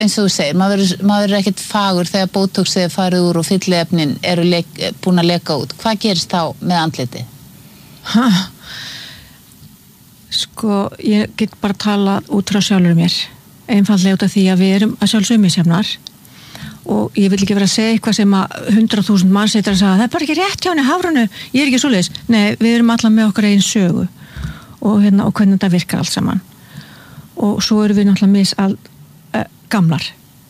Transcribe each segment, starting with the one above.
eins og þú segir, maður ekkert fagur þegar botoxið farið úr og fylliefnin eru búin að leka út. Hvað gerist þá með andliti? Sko, ég get bara talað út frá sjálfur mér. Einfaldlega út af því að við erum að sjálfsögum misjafnar og ég vil ekki vera að segja eitthvað sem að 100.000 manns eitthvað að segja, það bara ekki rétt hjá henni hafrunu, ég ekki svoleiðis. Nei, við erum allar með okkar eigin sögu og hvernig þetta virkar allt saman. Og svo erum við náttúrulega gamlar.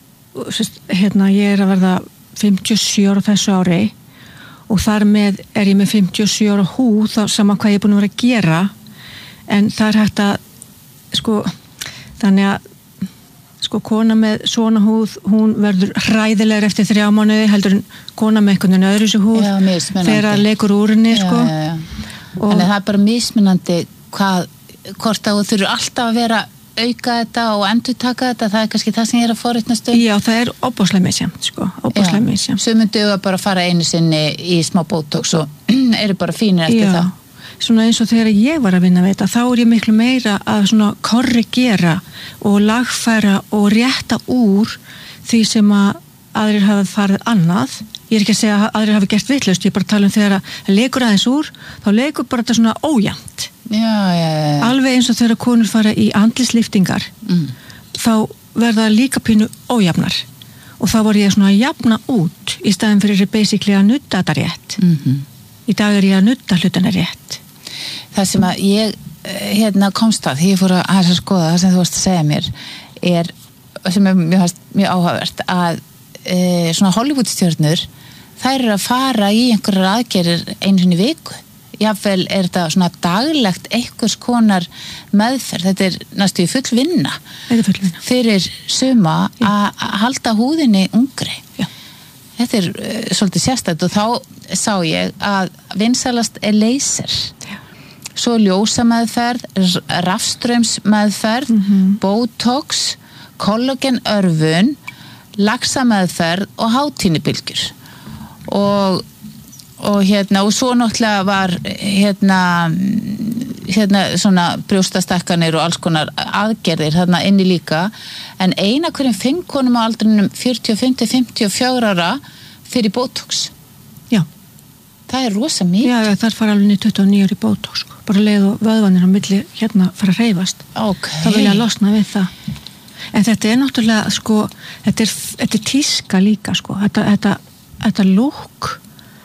Ég að verða 57 ára þessu ári og þar með ég með 57 ára húð þá sama hvað ég búin að vera að gera en það hægt að þannig að kona með svona húð hún verður hræðilegur eftir 3 mánuði heldur en kona með einhvern veginn öðru þessu húð þegar það leikur úr henni Þannig það bara mismunandi hvort að þú þurfur alltaf að vera auka þetta og endurtaka þetta, það kannski það sem ég að forritnast Já, það óbáslega misjafnt, óbáslega misjafnt. Sumum duga bara að fara einu sinni í smá botox og eru bara fínir eftir það. Svona eins og þegar ég var að vinna við þetta, þá ég miklu meira að svona korrigera og lagfæra og rétta úr því sem að aðrir hafa farið annað. Ég ekki að segja að aðrir hafi gert vitlaust, ég bara tala þegar að leikur aðeins úr, þá leikur bara þetta svona ójafnt. Já. Alveg eins og þegar konur fara í andlisliftingar þá verða líka pínu ójafnar og þá var ég svona að jafna út í staðin fyrir basically að nudda þetta rétt í dag ég að nudda hlutana rétt Það sem að ég komst að því ég fór að skoða það sem þú varst að segja mér sem mjög áhugavert að svona Hollywoodstjörnur þær eru að fara í einhverjar aðgerðir einu sinni í viku Jafnvel þetta svona daglegt einhvers konar meðferð, þetta næstu í full vinna fyrir suma að halda húðinni ungri. Já. Þetta svolítið sérstætt og þá sá ég að vinsælast laser. Já. Svo ljósameðferð, rafstraumsmeðferð, botox, kollagenörfun, laxameðferð og hátíðnibylgjur. Og svo náttúrulega var svona brjóstastakkanir og alls konar aðgerðir þarna inni líka en eina hverjum 5 konum á aldrinum 45-54 ára fyrir botox. Já. Það rosa mikið. Já, þar fara alveg 29 ári botox bara leið og vöðvanir á milli fara að hreyfast. Okay. Það vilja losna við það. En þetta náttúrulega þetta tíska líka þetta look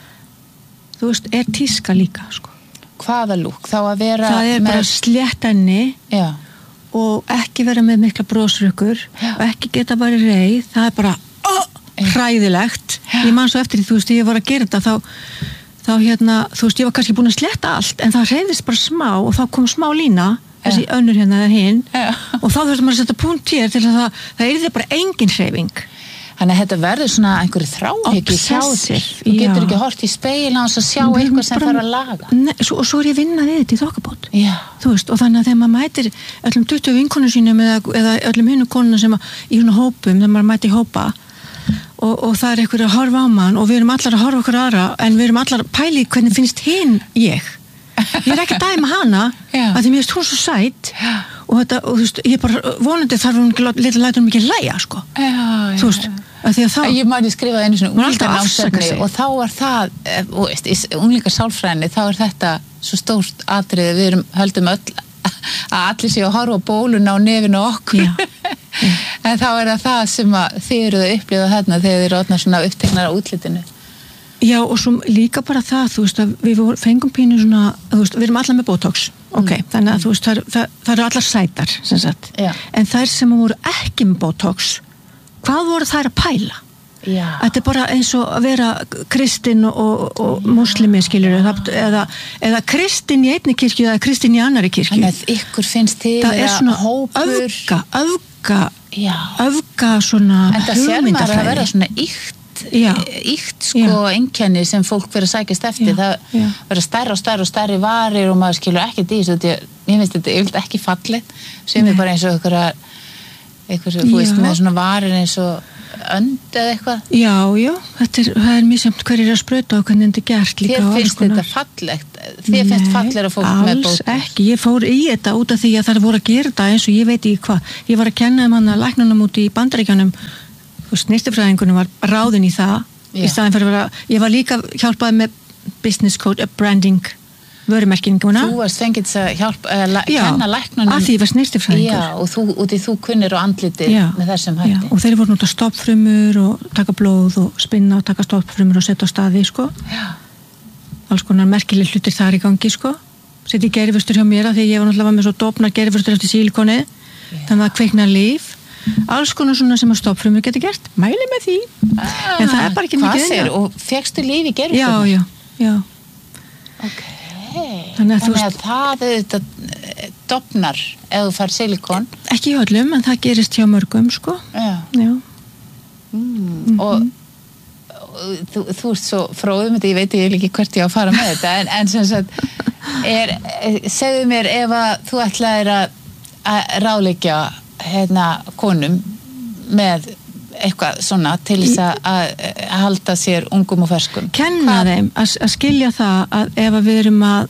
þú veist, tíska líka Hvaða lúk? Þá að vera það bara slétt enni og ekki vera með mikla brosrökkur og ekki geta bara reið það bara hræðilegt ég man svo eftir því, þú veist, ég var að gera þetta þá þú veist, ég var kannski búin að slétta allt en það hreyfðist bara smá og þá kom smá lína þessi önnur eða hinn og þá þurfti maður að setja punkt hér til að það yrði bara engin hreyfing Þannig að þetta verður svona einhverju þráhyggju hjá þér. Þú getur ekki hort í spegil hans að sjá eitthvað sem þarf að laga. Nei, og svo ég vinna við þetta í þokkabót. Þú veist, og þannig að þegar maður mætir öllum 20 vinkonum sínum eða öllum hinu konuna sem í svona hópum, þegar maður mæti hópa og það einhverju að horfa á mann og við erum allar að horfa okkur aðra en við erum allar að pæli hvernig finnst hinn ég. Ég ekki að dæma hana að því mér finnst hún svo sæt og þú veist, ég bara vonandi þarf hún litla lætur mikið hlæja, þú veist Ég man ég skrifaði einu svona unglinganámsefni og þá var það í unglingasálfræðinni þá þetta svo stórt atriði við höldum öll að allir séu að horfa á bóluna á nefinu okkur en þá það sem að þið eruð að upplifa þarna þegar þið eru orðnar svona uppteknar á útlitinu Já, og svo líka bara það, þú veist, að við fengum pínu svona, þú veist, við erum allar með botox þannig að þú veist, það eru allar sætar sem sagt, en þær sem voru ekki með botox hvað voru þær að pæla? Já. Þetta bara eins og að vera kristinn og muslimi skilur eða kristinn í einni kirkju eða kristinn í annari kirkju Þannig að ykkur finnst til það svona hópur öfga svona en það sér maður að vera svona íkt einkenni sem fólk verður að sækjast eftir það verður stærri varir og maður skilur ekki því ég finnst þetta ekki fallið sem bara eins og einhver þú veist með svona varir eins og önd eða eitthvað? Já, það er mjög samt hverjir að sprauta og hvernig þetta er gert líka. Þér finnst þetta fallegt? Þér finnst fallegra fólk með Botox? Alls ekki, ég fór í þetta út af því að það voru að gera þetta eins og ég veit ekki hvað. Ég var að kenna hann að læknunum út í Bandaríkjunum og snyrtifræðingunum var ráðin í það í staðinn fyrir að vera, ég var líka hjálpaði með business code, branding vörumerkinguna. Þú varst fengið þess að hjálpa, kenna læknunum. Já, að því ég var snyrtifræðingur. Já, og þú kunnir á andlitið með þessum hætti. Já, og þeir voru nota stoppfrumur og taka blóð og spinna og taka stoppfrumur og setja á staði, sko. Já. Alls konar merkileg hlutir þar í gangi, sko. Setja gerifustur hjá mér að því ég var náttúrulega með svo dofnar gerifustur eftir sílikoni, þannig að kveikna líf. Alls konar svona sem að stoppfrumur geti gert. Mæli með því. En það er bara ekki mikið. Hvað segir? Og fékkstu líf í gerifusturna? Já. Okay. Þannig að það auðvitað dofnar ef þú fær silikon. Ekki í öllum, en það gerist hjá mörgum, sko. Já. Og þú ert svo fróðum þetta, ég veit ekki hvert ég á að fara með þetta, en sem sagt, segðu mér ef að þú ætlaðir að ráðleggja konum með eitthvað svona til þess að halda sér ungum og ferskum. Kenna þeim að skilja það að ef við erum að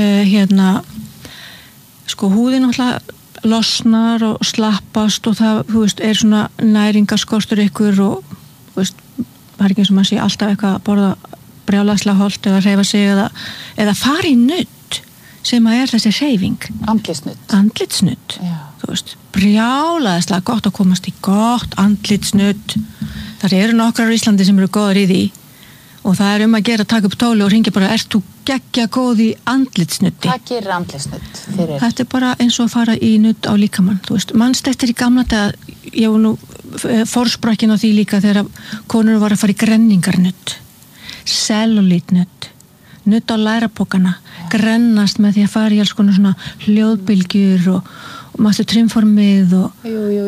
sko húðin alltaf losnar og slappast og það, þú veist, er svona næringarskortur ykkur og þú veist, það er ekki eins og maður sé alltaf eitthvað að borða brjálæðslega holt eða hreyfa sig eða fara í nudd sem að þessi hreyfing. Andlitsnudd. Já. Þú veist, brjálæðslega gott að komast í gott andlitsnudd. Það eru nokkrar á Íslandi sem eru góðar í því og það er að gera að taka upp tóli og hringja bara, ert þú geggja góð í andlitsnuddi? Hvað gerir andlitsnudd fyrir? Þetta er bara eins og að fara í nudd á líkamann, þú veist. Manst eftir í gamla dag, ég var nú forsprakkin á því líka þegar konur var að fara í grenningarnudd, cellulite-nudd, nudd á lærapokana, grennast með því að fara í alls konar svona hljóðbylgjur og maður trimformið og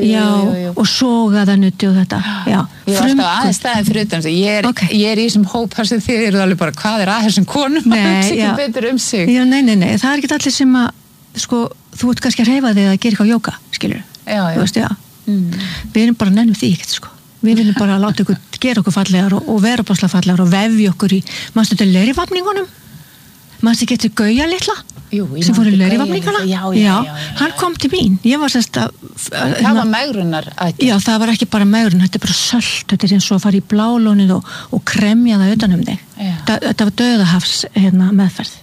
og sogaða nutti og þetta. Já. Ég var alltaf aðeins staðin fyrir utan ég er í þessum hóp þar sem þið eru alveg bara hvað er að þessum konum að hugsa ekki betur um sig. Já, nei, það er ekki allir sem að sko, þú ert kannski að hreyfa þig að gera eitthvað jóga, skilur. Þú veist, við erum bara nennum því ekkert, sko. Við viljum bara láta ykkur gera okkur fallegar og vera báslega fallegar og vefja okkur í, mannstu þetta leirivafningunum? Mannstu ekki eftir Gauja litla? Jú, sem fór í leirivafningana? Já, hann kom til mín. Ég var sérst að það var megrunar aðgerð. Já, það var ekki bara megrun, þetta er bara sölt, þetta er eins og að fara í blálónið og kremja það utan um þig. Þetta var dauðahafs meðferð.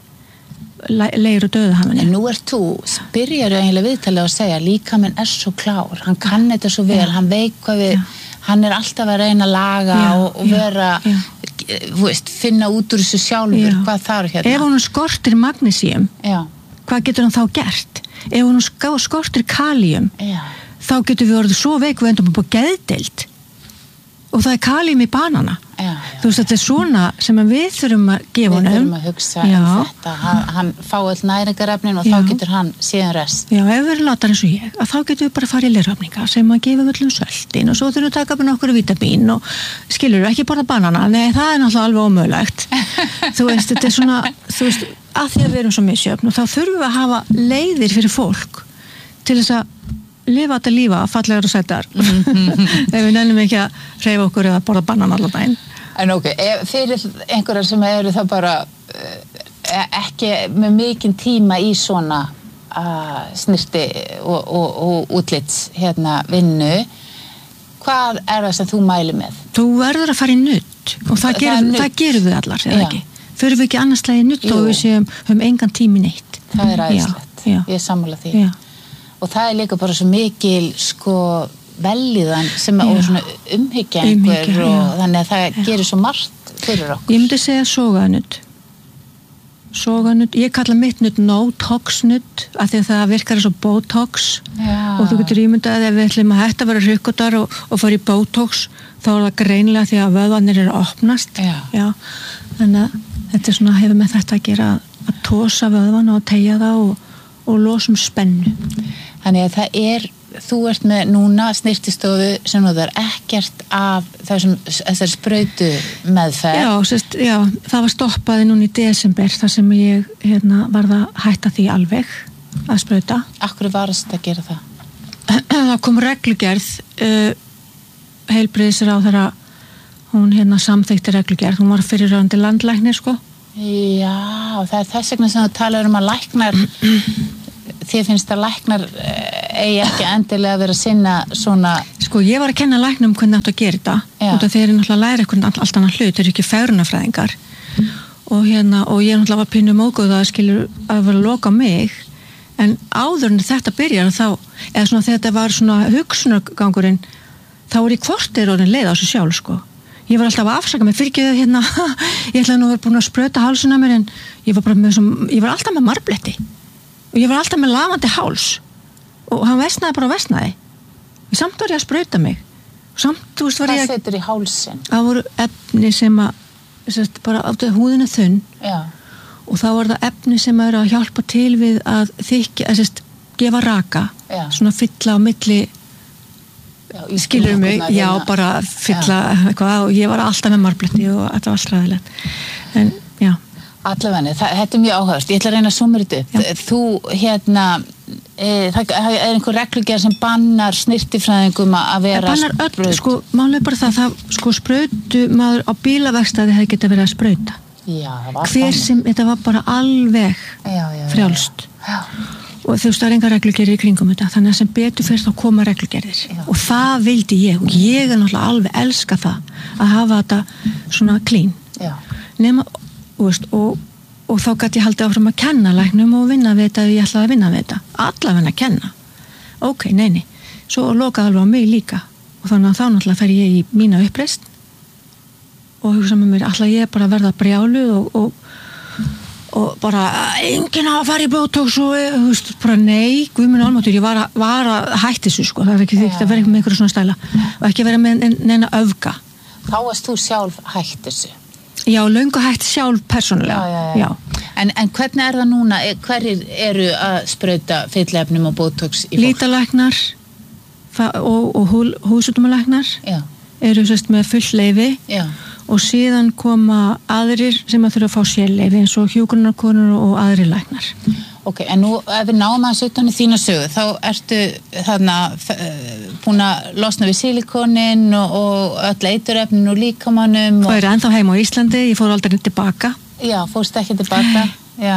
Leiru dauðahafni. En nú ert þú, byrjar eiginlega viðtalið að segja, líkaminn er svo klár, hann kann þetta svo vel, hann veit hvað hann er alltaf að reyna að laga og vera þú veist, finna út úr þessu sjálfur hvað þarf hérna. Ef hún skortir magnesium, hvað getur hann þá gert? Ef hún skortir kalium, þá getur við orðið svo veik við endum upp á geðdeild og það er kalium í banana. Þú veist, þetta er svona sem við þurfum að gefa honum. Við þurfum að hugsa þetta. Hann fá all næringarefnin og þá getur hann síðan rest. Já, ef við erum latar eins og ég, að þá getum við bara að fara í leirvafninga sem að gefa öllum söltin og svo þurfum við að taka upp nokkur vítamín og skilur ekki borða banana. Nei, það er náttúrulega alveg ómögulegt. Þú veist, þetta er svona, þú veist, að því að við erum svo misjöfn og þá þurfum við að hafa leiðir fyrir fólk til þess að lifa þetta lífa, fallegar og sættar ef við nennum ekki að hreyfa okkur eða borða banan allan daginn. En fyrir einhverjar sem eru það bara ekki með mikinn tíma í svona snirti og útlits vinnu, hvað er það sem þú mælir með? Þú verður að fara í nudd og það gerum við allar, eða ekki? Förum við ekki annars lagi nudd og við séum engan tími neitt. Það er æðislegt, ég er sammála því. Og það er líka bara svo mikil velíðan sem og svona umhyggja einhver og þannig að það gerir svo margt fyrir okkur. Ég myndi segja soganudd. Ég kalla mitt nudd no-tox nudd af því að það virkar eins og botox og þú getur ímyndað ef við ætlum að hætta að vera hrukkotar og fara í botox þá er það greinilega því að vöðvarnir eru að opnast. Þannig að þetta er svona hefur með þetta að gera að tosa vöðvana og teygja það og losum spennu. Þannig að þú ert með núna snirtistofu sem það er ekkert af þessari sprautu meðferð. Já, það var stoppaði núna í desember þar sem ég varð að hætta því alveg að sprauta. Af hverju varst að gera það? Það kom reglugerð heilbrigðisráðherra hún samþykkti reglugerð, hún var fyrirrandi landlæknir sko. Já, það þess vegna sem þú talar að læknar þér finnst að læknar eigi ekki endilega að vera að sinna svona sko, ég var að kenna læknum hvernig átt að gera þetta út af þeir náttúrulega að læra eitthvað allt annað hlut, þeir eru ekki fegrunarfræðingar og ég náttúrulega var pínu móguð að skilur að vera að loka mig en áður en þetta byrjar þá, eða svona þegar þetta var svona hugsunargangurinn þá var ég hvortir orðin leið á þessu sjálf sko. Ég var alltaf að afsaka mig fyrir ég ætlaði nú að vera búin að sprauta hálsuna mér en ég var alltaf með marbletti og ég var alltaf með lafandi háls og hann versnaði bara og versnaði og samt var ég að sprauta mig og samt, þú veist, var ég Hvað setur í hálsin? Það voru efni sem bara áttu húðin er þunn og þá var það efni sem að hjálpa til við að þykja, gefa raka svona fylla á milli skilur mig, bara fylla eitthvað og ég var alltaf með marbletti og þetta var alltaf ræðilegt en já Allavega, þetta mjög áhugavert. Ég ætla að reyna að summa þetta upp. Þú, það er einhver reglugerð sem bannar snirtifræðingum að vera spraut. Sko, málið bara það sprautu maður á bílaverkstæði hefði getað verið að sprauta. Já, það var þetta var bara alveg frjálst. Já. Og þú veist, það er enga reglugerðir í kringum þetta, þannig að sem betur fyrst þá koma reglugerðir. Og það vildi ég, og ég er náttúrulega alveg elska það, að hafa þetta svona clean. Já. Nema og þá gæti ég haldið áfram að kenna læknum og vinna við þetta ef ég ætlaði að vinna við þetta allavega að kenna ok, nei, svo lokaði alveg á mig líka og þannig að þá náttúrulega fer ég í mína uppreist og hugsa með mér ætla ég bara að verða brjáluð og bara enginn að fara í Botox og bara nei, guðminn almáttur ég var að hætti þessu sko, það er ekki þýtt að vera með einhverju svona stæla og ekki vera með neina öfga. Þá varst þú sjálf hætt þessu? Já, löngu hægt sjálf persónulega. Já. En hvernig er það núna? Hverjir eru að sprauta fyllefnum og botox í fólk? Lítalæknar og húðsjúkdómalæknar eru með full leyfi og síðan koma aðrir sem að þurfa að fá sérleyfi eins og hjúkrunarkonur og aðrir læknar. Ok, en nú ef við náum að utan í þína sögu, þá ertu þarna búin að losna við silikonin og öll eiturefnin og líkamannum. Það er ennþá heima á Íslandi, ég fór aldrei tilbaka. Já, fórst ekki tilbaka. Já,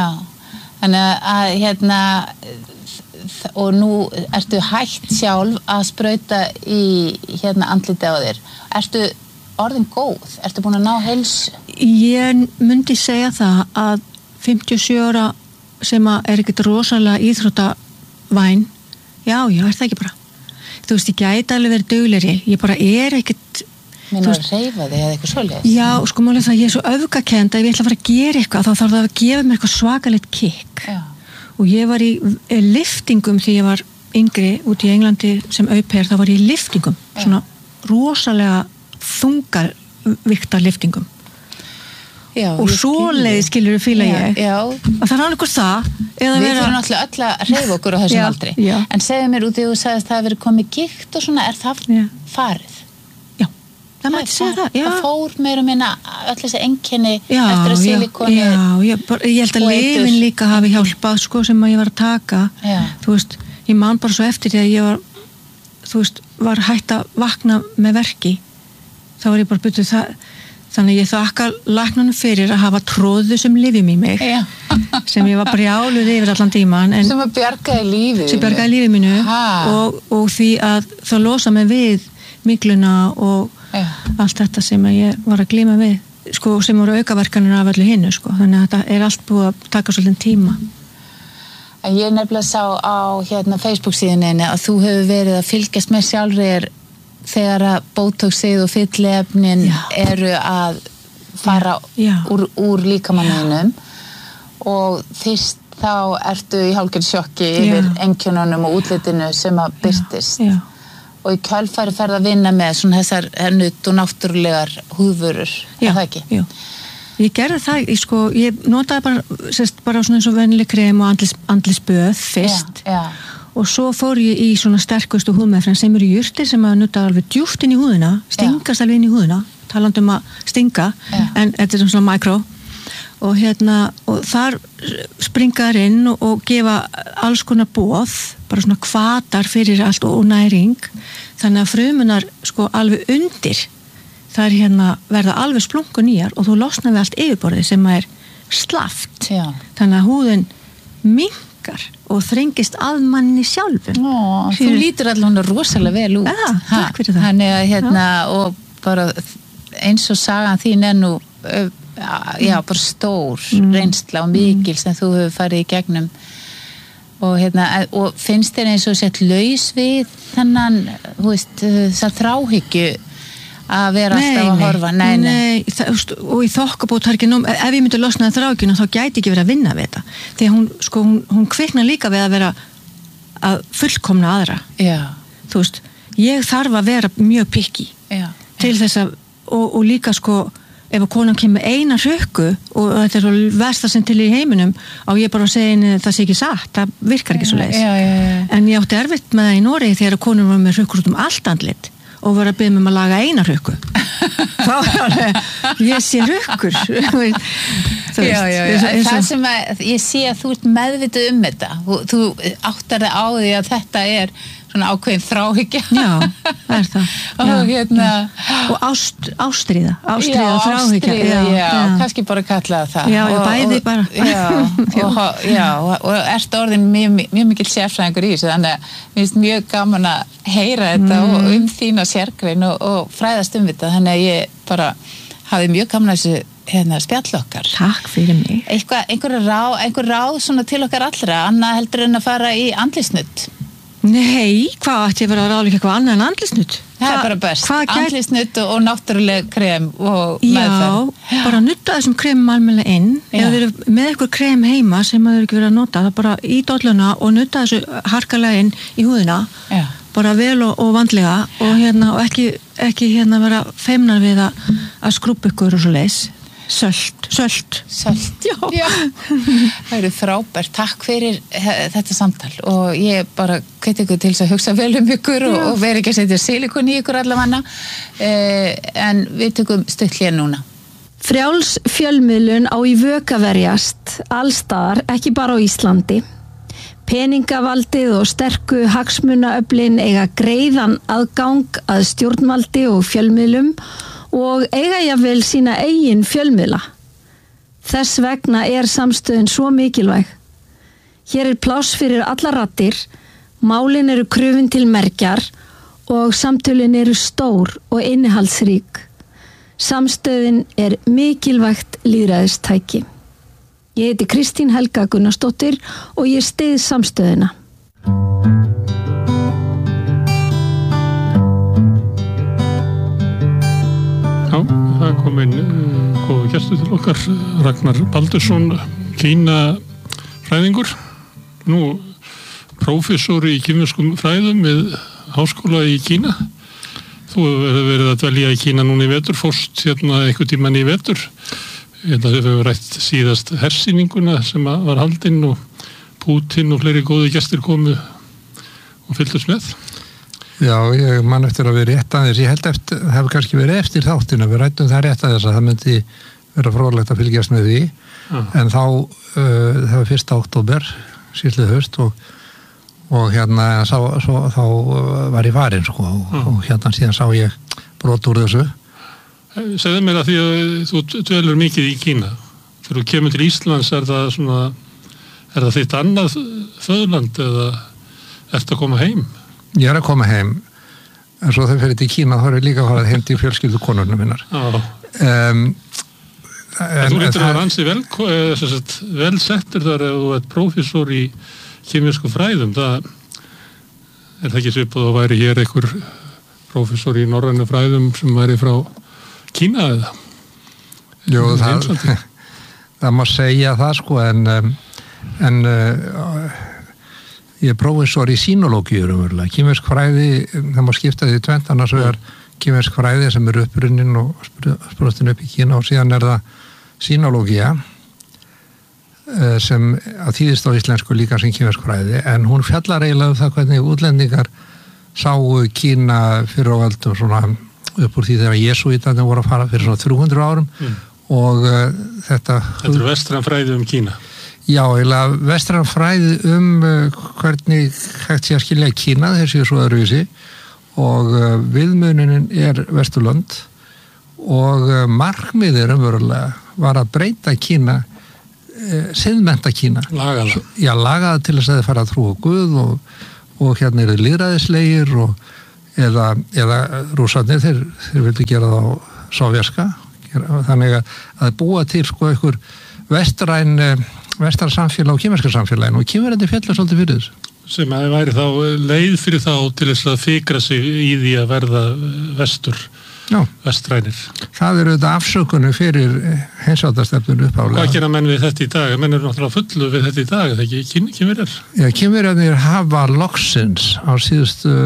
þannig að og nú ertu hætt sjálf að sprauta í andliti á þér. Ertu orðin góð? Ertu búin að ná heilsu? Ég myndi segja það að 57 ára sem er ekkert rosalega íþróttavæn er það ekki bara þú veist, ég gæti alveg verið duglegri ég bara er ekkert Meina að reyfa þig eða eitthvað svoleiðis? Já, sko málið það, ég er svo öfgakend að ef ég ætla að fara að gera eitthvað þá þarf það að gefa mér eitthvað svakalegt kick og ég var í liftingum þegar ég var yngri út í Englandi sem au pair, þá var ég í liftingum svona rosalega þungarvikta liftingum og svoleiði skilur fíla ég og það er alveg það við þurfum náttúrulega öll að hreyfa okkur á þessum aldri en segðu mér út í þú sagðist það að verið komið gikt og svona, er það farið? Já, það mætti segja það fór meira að minna öll þessi einkenni eftir að silikoni ég held að lyfin líka hafi hjálpað sko sem að ég var að taka þú veist, ég man bara svo eftir því að ég var þú veist, var hætt að vakna með verki þá var ég bara byrjuð það þannig ég þakka læknunum fyrir að hafa tróðu sem lyfjum í mig sem ég var brjáluð yfir allan tíman sem að bjargaði lífið mínu og því að það losa mig við mikluna og allt þetta sem ég var að glíma við sko, sem voru aukaverkanir af öllu hinnu sko. Þannig að þetta er allt búið að taka svolítið tíma En ég nefnilega sá á Facebook síðunni að þú hefur verið að fylgjast með sjálfur þegar að botoxið og fyllefnin eru að fara úr líkamanninum og fyrst þá ertu í hálfgerð sjokki yfir einkennunum og útlitinu sem að birtist og í kjölfari ferð að vinna með svona þessar nutt og náttúrulegar húðvörur, er það ekki? Já, ég gerði það, ég notaði bara svona eins og venjuleg krem og andlisböð fyrst og svo fór ég í svona sterkustu húðmeðferð sem eru jurtir sem að nutta alveg djúpt inn í húðina, stingast alveg inn í húðina talandi að stinga, en þetta er svona mikró og þar springar inn og gefa alls konar boð, bara svona hvatar fyrir allt og næring, þannig að frumunar sko alveg undir það verða alveg splungun nýjar og þú losnar við allt yfirborðið sem er slaft, þannig að húðin minnkar og þrengist að manni sjálfum. Þú lítur allavega rosalega vel út. Takk fyrir það. Þannig að og bara eins og sagan þín nú bara stór reynsla og mikil sem þú hefur farið í gegnum og finnst þér eins og sett laus við þennan, þú veist, það þráhyggju að vera alltaf að horfa? Nei, og í þokkabót ef ég myndi losna þráhyggjuna þá gæti ekki verið að vinna við þetta, því hún kviknar líka við að vera að fullkomna aðra. Þú veist, ég þarf að vera mjög pikki til þess að og líka ef að konan kemur eina hrukku og þetta er versta sem til í heiminum á ég bara að segja henni það sé ekki satt, það virkar ekki svo leiðis. En ég átti erfitt með það í Noregi þegar konur var með hrukkur út allt andlit og var að biðja mig að laga eina hrukku. Þá ég sé hrukkur. Það sem ég sé að þú ert meðvituð þetta. Þú áttar þig á því að þetta er svona ákveðin þráhyggja. Já, það er það. Og ástríða og þráhyggja. Kannski bara kalla það. Já, bæði bara. Og ert orðin mjög mikil sérfræðingur í þessu, þannig að mér finnst mjög gaman að heyra þetta og þína sérgrein og fræðast þetta, þannig að ég bara hafði mjög gaman að þessu spjall okkar. Takk fyrir mig. Einhver ráð svona til okkar allra, annað heldur en að fara í andlitsnudd? Nei, hvað ætti ég vera að ráðleika eitthvað annað en andlitsnudd? Það er bara best, andlitsnudd og náttúruleg krem og meðferð. Já, bara nutta þessum kremum almennilega inn. Ef þið eru með eitthvað krem heima sem þau ekki verið að nota, það bara í dolluna og nutta þessu harkalega inn í húðina, bara vel og vandlega og ekki vera feimnar við að skrúpa ykkur og svo leis. Sölt. Já. Það eru frábært. Takk fyrir þetta samtal og ég bara hveti ykkur til þess að hugsa vel ykkur og veri ekki að setja silikon í ykkur allavega, en við tökum stutt hér núna. Frjáls fjölmiðlun á í vök að verjast allstaðar, ekki bara á Íslandi. Peningavaldið og sterku hagsmunaöflin eiga greiðan aðgang að stjórnvaldi og fjölmiðlum og eiga jafnvel sína eigin fjölmiðla. Þess vegna er samstöðin svo mikilvæg. Hér er pláss fyrir allar raddir, málin eru krufin til mergjar og samtölin eru stór og innihaldsrík. Samstöðin er mikilvægt lýðræðistæki. Ég heiti Kristín Helga Gunnarsdóttir og ég styð samstöðina. Það kom inn góðu gestur til okkar, Ragnar Baldursson, Kínafræðingur, nú prófessor í kínverskum fræðum við háskóla í Kína. Þú hefur verið að dvelja í Kína núna í vetur, fórst einhvern tímann í vetur. Það hefur rætt síðast hersýninguna sem var haldinn og Pútín og fleiri góðu gestir komu og fylgdust með. Já, ég man eftir að vera rétt aðeins. Ég held eftir, það hefur kannski verið eftir þáttina, við rættum það rétt aðeins að það myndi vera fróðlegt að fylgjast með því, en þá, það var 1. október, síðlið haust og þá var ég farin, og síðan sá ég brot úr þessu. Segðu mér að því að þú dvelur mikið í Kína. Þegar þú kemur til Íslands, er það þitt annað föðurland eða ertu að koma heim? Ég er að koma heim, en svo þegar fyrir til Kína þá er ég líka að fara heim til fjölskyldu konurnar minnar. Þú lítur að vera ansi vel settur þar ef þú ert prófessor í kínverskum fræðum. Er það ekki svipað að væri hér einhver prófessor í norrænu fræðum sem væri frá Kína eða? Jú, það má segja það en ég er prófessor í sínológíu umverulega. Kínversk fræði, það má skipta því tvennt, annars vegar kínversk fræði sem er upprunnin og sprottin upp í Kína og síðan er það sínológía sem að þýðist á íslensku líka sem kínversk fræði, en hún fjallar eiginlega það hvernig útlendingar sáu Kína fyrir á öldum svona upp úr því þegar jesúítarnir voru að fara fyrir svona 300 árum og þetta vestræn fræði Kína. Já, eiginlega vestræn fræði hvernig hægt sé að skilja Kína, þessi svo öðruvísi og viðmununin Vesturlönd og markmiðið raunverulega var að breyta Kína, siðmennta Kína. Lagaða. Já, lagaða til þess að þið fara að trúa Guð og hérna eru lýðræðislegir eða rússarnir, þeir vildu gera það á sovjerska, þannig að búa til sko einhver vestræn samfélag og kínverska samfélagin og kínverjandi fjallar svolítið fyrir þessu. Sem að væri þá leið fyrir þá til þess að fikra sig í því að verða vestrænir. Það auðvitað afsökunum fyrir heimsvaldastefnun uppálega. Hvað gera menn við þetta í dag? Menn eru náttúrulega fullu við þetta í dag, eða ekki kínverjar? Já, kínverjarnir hafa loksins á síðustu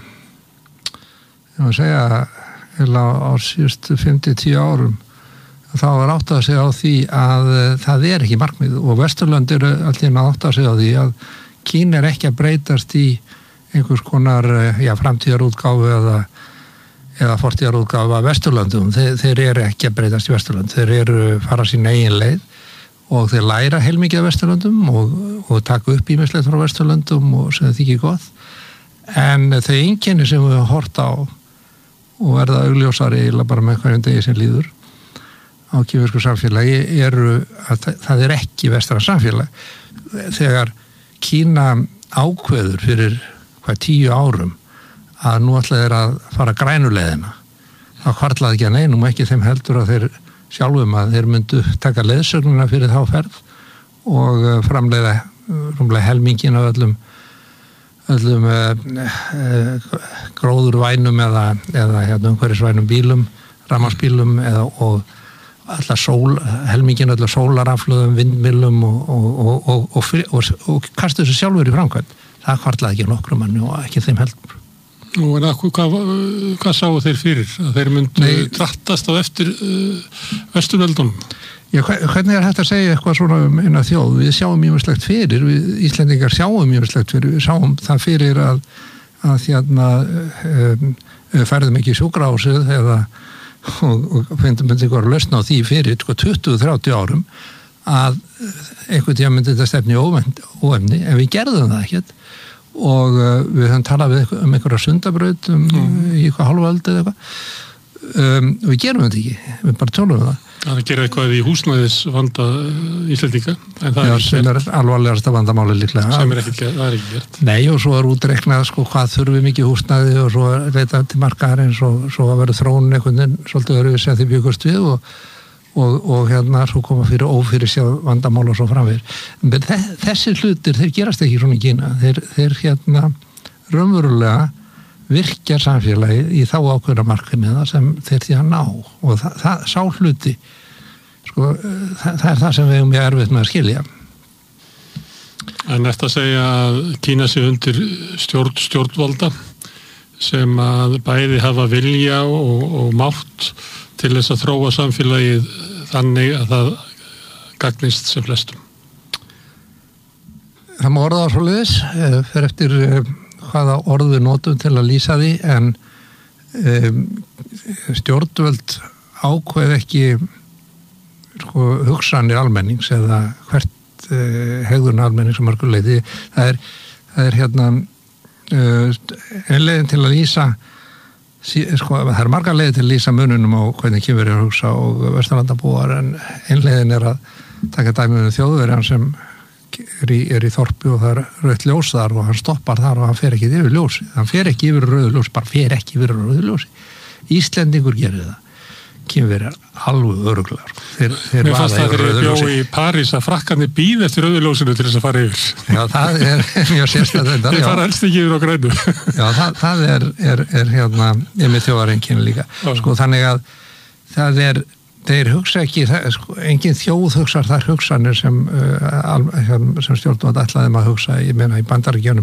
á síðustu 5-10 árum þá er áttað sig á því að það ekki markmið og Vesturlönd eru allir áttað sig á því að Kína ekki að breytast í einhvers konar framtíðarútgáfu eða fortíðarútgáfu af Vesturlöndum. Þeir eru ekki að breytast í Vesturlönd. Þeir eru fara sín eigin leið og þeir læra heilmikið af Vesturlöndum og taka upp ýmislegt frá Vesturlöndum og sem það þykir gott. En þau einkenni sem við hort á og verða augljósari bara með hverjum degi sem líður á kínversku samfélagi eru að það ekki vestræn samfélag. Þegar Kína ákveður fyrir 10 árum að nú ætla þeir að fara grænuleiðina þá hvarlaði ekki að neinum ekki þeim heldur að þeir sjálfum að þeir myndu taka leiðsögnuna fyrir þá ferð og framleiða rúmlega helmingin af öllum gróðurvænum eða umhverfisvænum bílum, rafmagnsbílum og helmingin allar sólaraflöðum, vindmyllum og kastu þessu sjálfur í framkvæmd. Það hvarlaði ekki nokkrum manni og ekki þeim heldur. Nú, en hvað sáu þeir fyrir? Að þeir myndu drattast á eftir Vesturveldunum? Já, hvernig hægt að segja eitthvað svona eina þjóð? Við sjáum ýmislegt fyrir, við Íslendingar sjáum ýmislegt fyrir, við sjáum það fyrir að ferðum ekki í sjúkrahúsið og finnum myndi ykkur að lausna á því fyrir 20-30 árum að einhvern tíma myndi þetta stefni óefni, en við gerðum það ekkert og við höfum talað einhverja sundabraut í eitthvað hálfa öld eða eitthvað við gerum þetta ekki, við bara tölum það. Það gerir eitthvað í húsnæðisvanda Íslendinga, en það sem alvarlegasta vandamáli líklega. Sem það ekki gert. Nei, og svo útreiknað hvað þurfum mikið húsnæði og svo leita til markaðarins og svo að vera þróun einhvern veginn svolítið öðru sem þið byggust við og svo koma fyrir ófyrirsjáð vandamál og svo framvegir. Þessi hlutir, þeir gerast ekki svona í Kína. Þeir raunverulega virkja samfélagi í þá ákveðna markmiða sem þeir því að ná og það sá hluti það það sem við hefum mjög erfitt með að skilja. En eftir að segja að Kína sé undir stjórnvalda sem að bæði hafa vilja og mátt til þess að þróa samfélagið þannig að það gagnist sem flestum. Það má orða á svoleiðis fyrir eftir hvaða orð við notum til að lýsa því en stjórnvöld ákveð ekki hugsanir almennings eða hvert hegðun almennings að mörgu leyti. Það er einlegin til að lýsa það er margar leiðir til að lýsa mununum á hvernig Kínverjar er að hugsa og vesturlandabúar en einlegin er að taka dæmi um Þjóðverjan sem er í þorpi og það er rautt ljós þar og hann stoppar þar og hann fer ekki yfir ljósi. Hann fer ekki yfir rauðu ljósi, bara fer ekki yfir rauðu ljósi. Íslendingur gerir það. Kínverjar alveg öruglegar. Mér fannst það þegar ég bjó í París að frakkarnir bíð eftir rauðu ljósinu til þess að fara yfir. Já, það er mjög sérstætt þetta. Þeir fara helst ekki yfir á grænu. Já, það er með þjóðareinkenni líka. Þannig að það er þeir hugsa ekki, engin þjóð hugsar þar hugsanir sem stjórnvald ætlaði maður að hugsa, ég meina í Bandaríkjunum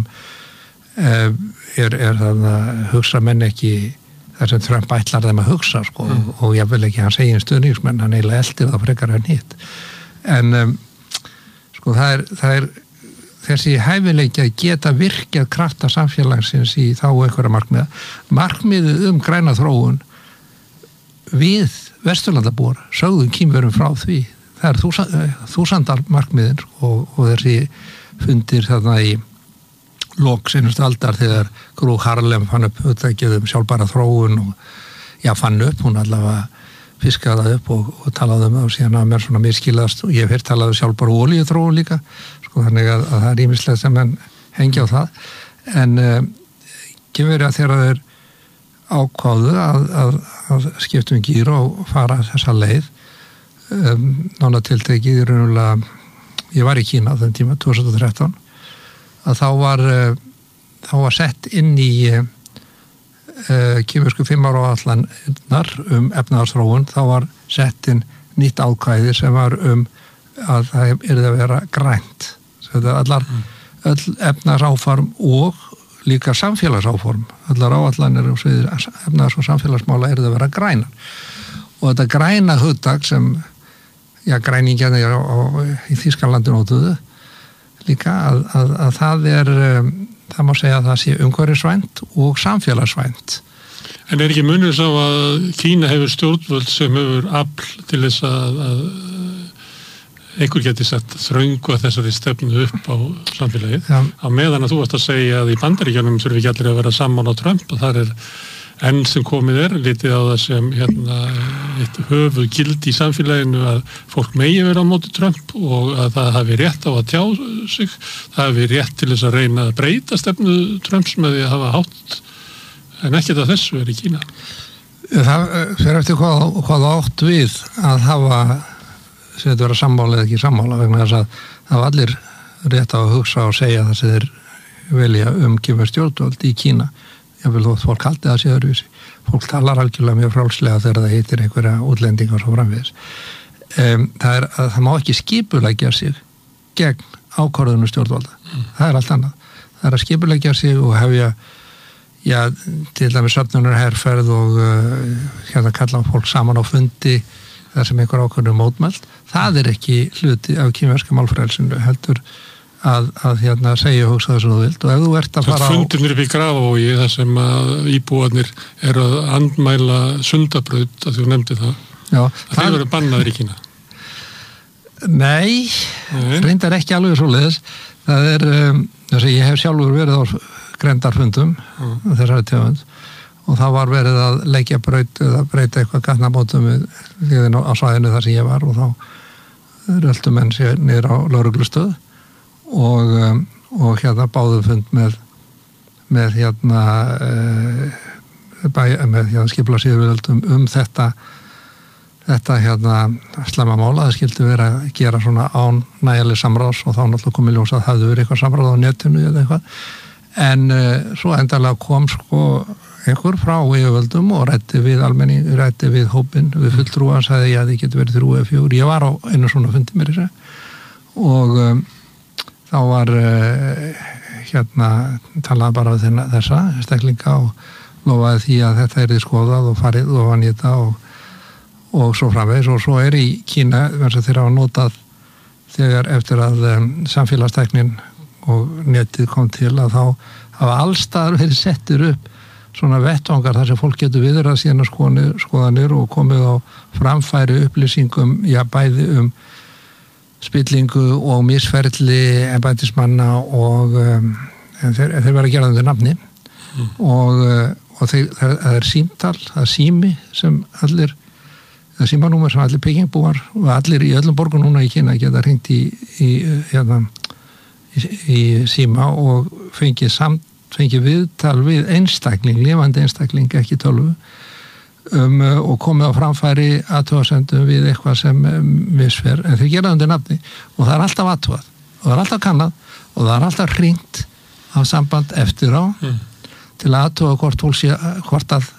er það að hugsa menn ekki þar sem Trump ætlar þeim að hugsa og ég vil ekki hans eigin stuðningsmenn, hann eiginlega eldir það frekar en hitt. En það er þessi hæfileiki að geta virkjað krafta samfélagsins í þá einhverja markmiða. Markmiðið græna þróun við Vesturlandabúar sögðum Kínverjum frá því. Það þúsandar markmiðin og þessi fundir þarna í lok seinustu aldar þegar Gro Harlem fann upp hugtakið sjálfbæra þróun og fann upp, hún allavega fiskaði það upp og talaði það og síðan að mér svona miskilast og ég hef talaði sjálfbæra olíuþróun líka, þannig að það er ýmislegt sem menn hengja á það, en Kínverja þegar þeir ákváðu að skipta gír og fara þessa leið, nána tiltekið í raunulega, ég var í Kína á þenn tíma, 2013, að þá var sett inn í kínversku 5 ára áætlanirnar efnahagsþróun, þá var sett inn nýtt ákvæði sem var að það yrði að vera grænt. Öll efnahagsáform og líka samfélagsáform, allar áætlanir og efnahags- og samfélagsmála yrði að vera grænar. Og þetta græna hugtak sem græningjarnir í Þýskalandi notuðu líka að það má segja að það sé umhverfisvænt og samfélagsvænt. En er ekki munur sá að Kína hefur stjórnvöld sem hefur afl til þess að einhver geti sett þröngu að þessari stefnu upp á samfélagið, á meðan að þú varst að segja að í Bandaríkjunum þurfi ekki allir að vera saman á Trump og þar enn sem komið litið á það sem eitt höfuð gildi í samfélaginu að fólk megi vera á móti Trump og að það hafi rétt á að tjá sig, það hafi rétt til þess að reyna að breyta stefnu Trumps með því að hafa hátt, en ekkert að þessu í Kína. Það fer eftir hvað átt við að hafa sem þetta vera sammála eða ekki sammála, vegna þess að það hafa allir rétt á að hugsa og segja það sem þeir velja kínversk stjórnvöld í Kína. Ég vil þótt fólk haldi það sé öðruvísi. Fólk talar algjörlega mjög frálslega þegar það heitir einhverja útlendingar svo framvegis. Það má ekki skipuleggja sig gegn ákvörðunum stjórnvalda. Það er allt annað. Það er að skipuleggja sig og hefja til dæmis söfnunarherferð og kalla fólk saman á fundi þar sem einhver ákvörðunum mótmælt. Það er ekki hluti af kínverska málfrelsinu, heldur að segja og hugsa það sem þú vilt og ef þú ert að fara á... Fundinir upp í Grafavogi þar sem íbúarnir eru að andmæla Sundabraut, að þú nefndi það. Já. Það eru bannaðir í Kína. Nei, reyndar ekki alveg svoleiðis. Það er, ég hef sjálfur verið á grenndarfundum þessari tegund og það var verið að leggja braut eða breyta eitthvað gatnamótum við á svæðinu þar sem ég var og þá röltu menn sér niður á lögreglustöð og báðu fund með skipulagsyfirvöldum þetta slemma mála. Það skildi vera að gera svona án nægileg samráðs og þá náttúrulega komið ljós að það hefði verið eitthvað samráð á netinu eða eitthvað, en svo endalega kom einhver frá yfirvöldum og ræddi við almenning, ræddi við hópinn, við fulltrúa, sagði þið getur verið 3 eða 4. Ég var á einu svona fundi mér í sig og þá var talaði bara við þessa steklinga og lofaði því að þetta yrði skoðað og farið og vann í þetta og svo framvegis og svo í Kína þeir hafa notað þegar eftir að samfélagsteknin og netið kom til að þá hafa allstaðar verið settur upp svona vettvangar þar sem fólk getur viðrað síðan skoðanir og komið á framfæri upplýsingum, bæði spillingu og misferli embættismanna og þeir verða að gera undir nafni og það er símtal, það er sími sem allir, það er símanúmer sem allir pekingabúar og allir í öllum borgum núna í Kína geta hringt í síma og fengið viðtal við einstakling, lifandi einstakling, ekki tölvu og komið á framfæri athugasendum við eitthvað sem misfer, en þeir gera undir nafni og það er alltaf athugað og það er alltaf kannað og það er alltaf hringt á samband eftir á til að athuga hvort að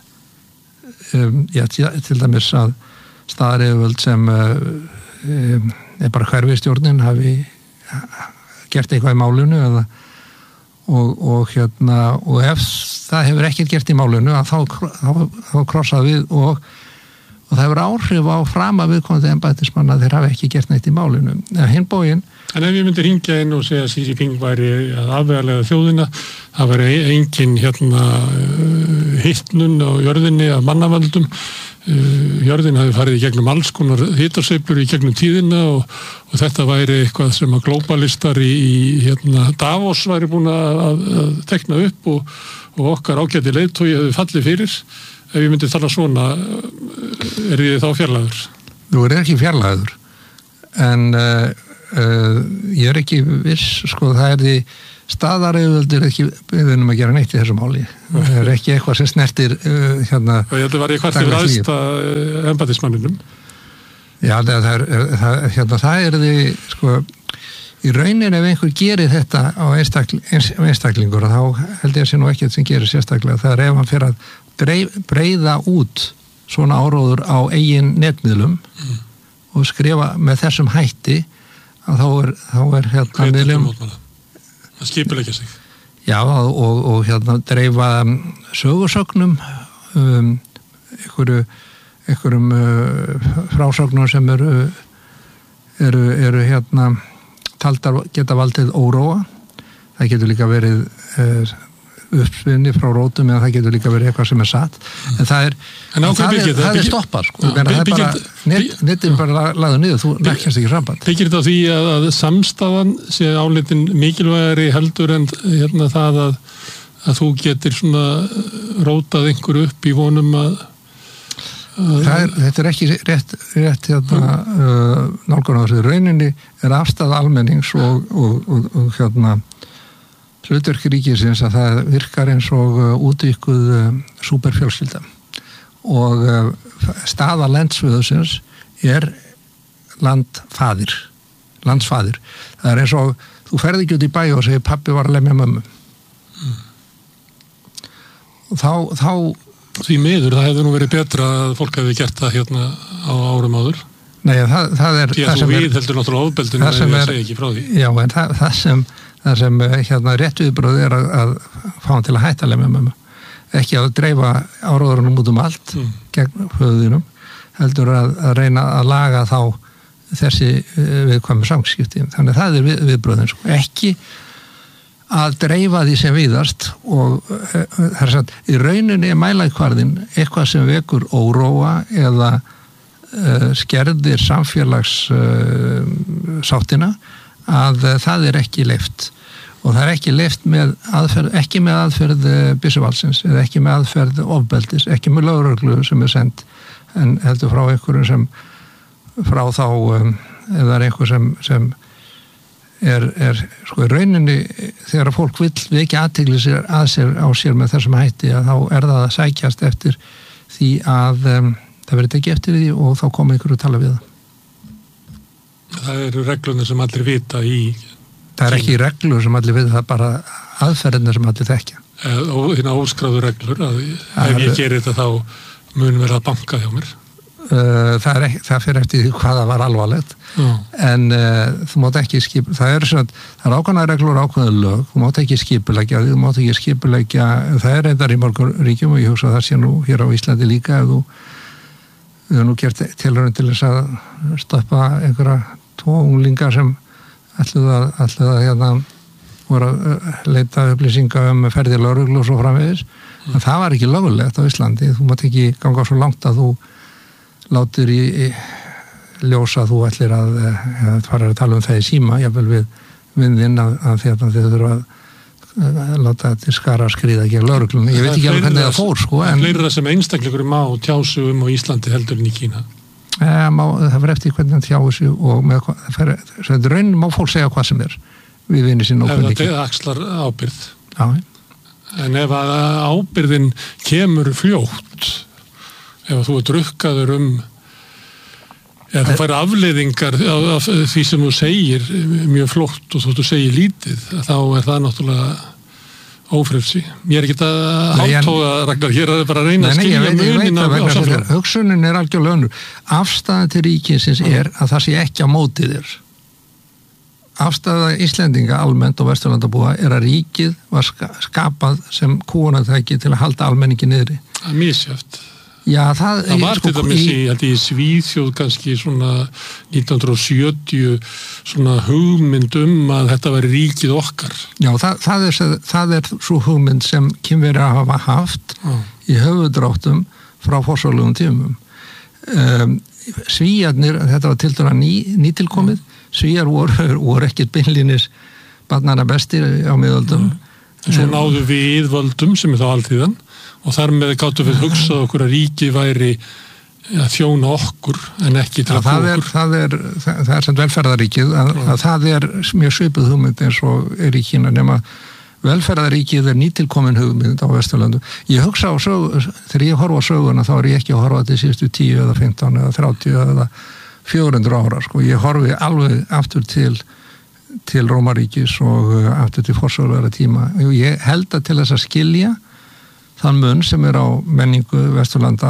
til dæmis að staðaryfirvöld sem bara hverfistjórnin hafi gert eitthvað í málinu eða og ef það hefur ekkert gert í málinu að þá krossað við og það hefur áhrif á frama viðkomandi embættismanna þeir hafa ekki gert neitt í málinu. En hinn bóginn En ef ég myndi hringja inn og segja að Xi Jinping væri að afvegalega þjóðina, það væri engin hittnun á jörðinni af mannavöldum, jörðin hafi farið í gegnum alls konar hitarsveiflur í gegnum tíðina og þetta væri eitthvað sem að globalistar í Davos væri búin að tekna upp og okkar ágæti leiðtogi hefði fallið fyrir. Ef ég myndi tala svona, ég þá fjarlægur? Þú ekki fjarlægur, en ég ekki viss, sko, það því staðareiðvöldur ekki beðunum að gera neitt í þessu máli. Það ekki eitthvað sem snertir Þetta var ég hvart yfir aðsta embættismanninum. Já, það því, sko, í raunin ef einhver gerir þetta á einstaklingur þá held ég að sé nú ekkert sem gerir sérstaklega. Það ef hann fyrir að breiða út svona áróður á eigin netmiðlum og skrifa með þessum hætti að þá er miðlum að skipuleggja sig. Já, og dreifa sögursögnum einhverjum frásögnum sem eru taldar geta valdið óróa. Það getur líka verið uppsvinni frá rótum eða það getur líka verið eitthvað sem satt. En það er stoppað, sko. Það er bara nettin bara lagður niður, þú nekkjast ekki samband. Byggir þetta á því að samstafan sé álitin mikilvægari heldur en það að þú getur svona rótað einhverju upp í vonum að Þetta er ekki rétt nálgunar á þessu. Rauninni er afstæða almennings og hlutverki ríkisins að það virkar eins og útvíkuð súperfjölskylda og staða landsföðusins er landsfaðir. Það er eins og þú ferð ekki út í bæ og segir pabbi var að lemja mömmu. Og þá því miður, það hefði nú verið betra að fólk hefði gert það á árum áður. Nei, það er því að þú viðheldur náttúrulega ofbeldinu ef ég segi ekki frá því. Já, en það sem rétt viðbröð er að fá hann til að hætta lemja mömmu. Ekki að dreifa áróðurunum út allt gegn höfðinum, heldur að reyna að laga þá þessi viðkvæmu samskipti. Þannig það er viðbröðin, sko. Ekki að dreifa því sem víðast og í rauninni er mælaikvarðin eitthvað sem vekur óróa eða skerðir samfélags sáttina að það er ekki leyft og það er ekki leyft með aðferð, ekki með aðferð byssuvaldsins eða ekki með aðferð ofbeldis, ekki með lögreglu sem er send en heldur frá einhverjum sem frá þá eða einhver sem er sko í rauninni þegar fólk vill vekja athygli á sér með þessum hætti að þá er það að sækjast eftir því að það verður tekið eftir því og þá koma einhverju að tala við það. Það eru reglurnar sem allir vita í Það er ekki reglur sem allir vita, það er bara aðferðirnar sem allir þekkja. Og hérna óskráðu reglur að ef ég gerir þetta þá mun vera að banka hjá mér. Það fyrir eftir því hvað það var alvarlegt en þú mátt ekki það er ákveðna reglur og ákveðna lög þú mátt ekki skipuleggja það er reyndar í mörgum ríkjum og ég hugsa að það sé nú hér á Íslandi líka ef þú hefur nú gert tilraun til þess að stoppa einhverja 2 unglingar sem ætluðu að voru að leita upplýsinga ferðir lögreglu og svo framvegis en það var ekki lögulegt á Íslandi þú mátt ekki ganga svo langt að þú látir í ljósa þú ætlir að fara að tala það í síma, jafnvel við vinninn að þeir þurfa að láta til skara skriða gegn lögreglunni. Ég veit ekki alveg hvernig það fór, sko. En fleira sem einstaklingur má tjásu á Íslandi heldur en í Kína? Það fyrir eftir hvernig það tjásu og með raunin má fólk segja hvað sem er við vinni sín og hvernig ekki. Ef það axlar ábyrgð. Já. En ef að ábyrgðin kemur fljótt ef þú er drukkaður eða þú fær afleiðingar af því sem þú segir mjög flott og þú segir lítið þá er það náttúrulega ófrelsi. Ég er ekki að hátóða Ragnar, hér er það bara að reyna að skilja munin á samfélag. Hugsunin er algjörlega önnur. Afstæðan til ríkisins er að það sé ekki á móti þér. Afstæða Íslendinga almennt og Vesturlandabúa er að ríkið var skapað sem kúgunartæki til að halda almenningi niðri. Það er misjöft. Já, það var til dæmis í Svíþjóð kannski svona 1970 svona hugmynd að þetta væri ríkið okkar. Já, það er svo hugmynd sem Kínverjar hafa haft í höfudráttum frá forsögulegum tímum. Svíjarnir, þetta var tiltölulega nýtilkomið, Svíjar voru ekkert beinlínis barnanna bestir á miðöldum. Svo náðu við völdum sem þá alþýðan og þar með gátum við hugsað okkur að ríki væri að þjóna okkur en ekki til að okkur. Það er sem velferðaríkið að það er mjög svipuð hugmynd eins og í Kína nema velferðaríkið er nýtilkomin hugmynd á Vesturlöndum. Ég hugsa á þegar ég horfa á söguna þá ég ekki að horfa til síðustu 10 eða 15 eða 30 eða 400 ára. Sko. Ég horfi alveg aftur til Rómaríkis og aftur til forsögulegra tíma. Ég held að til þess að skilja þann mun sem á menningu Vesturlanda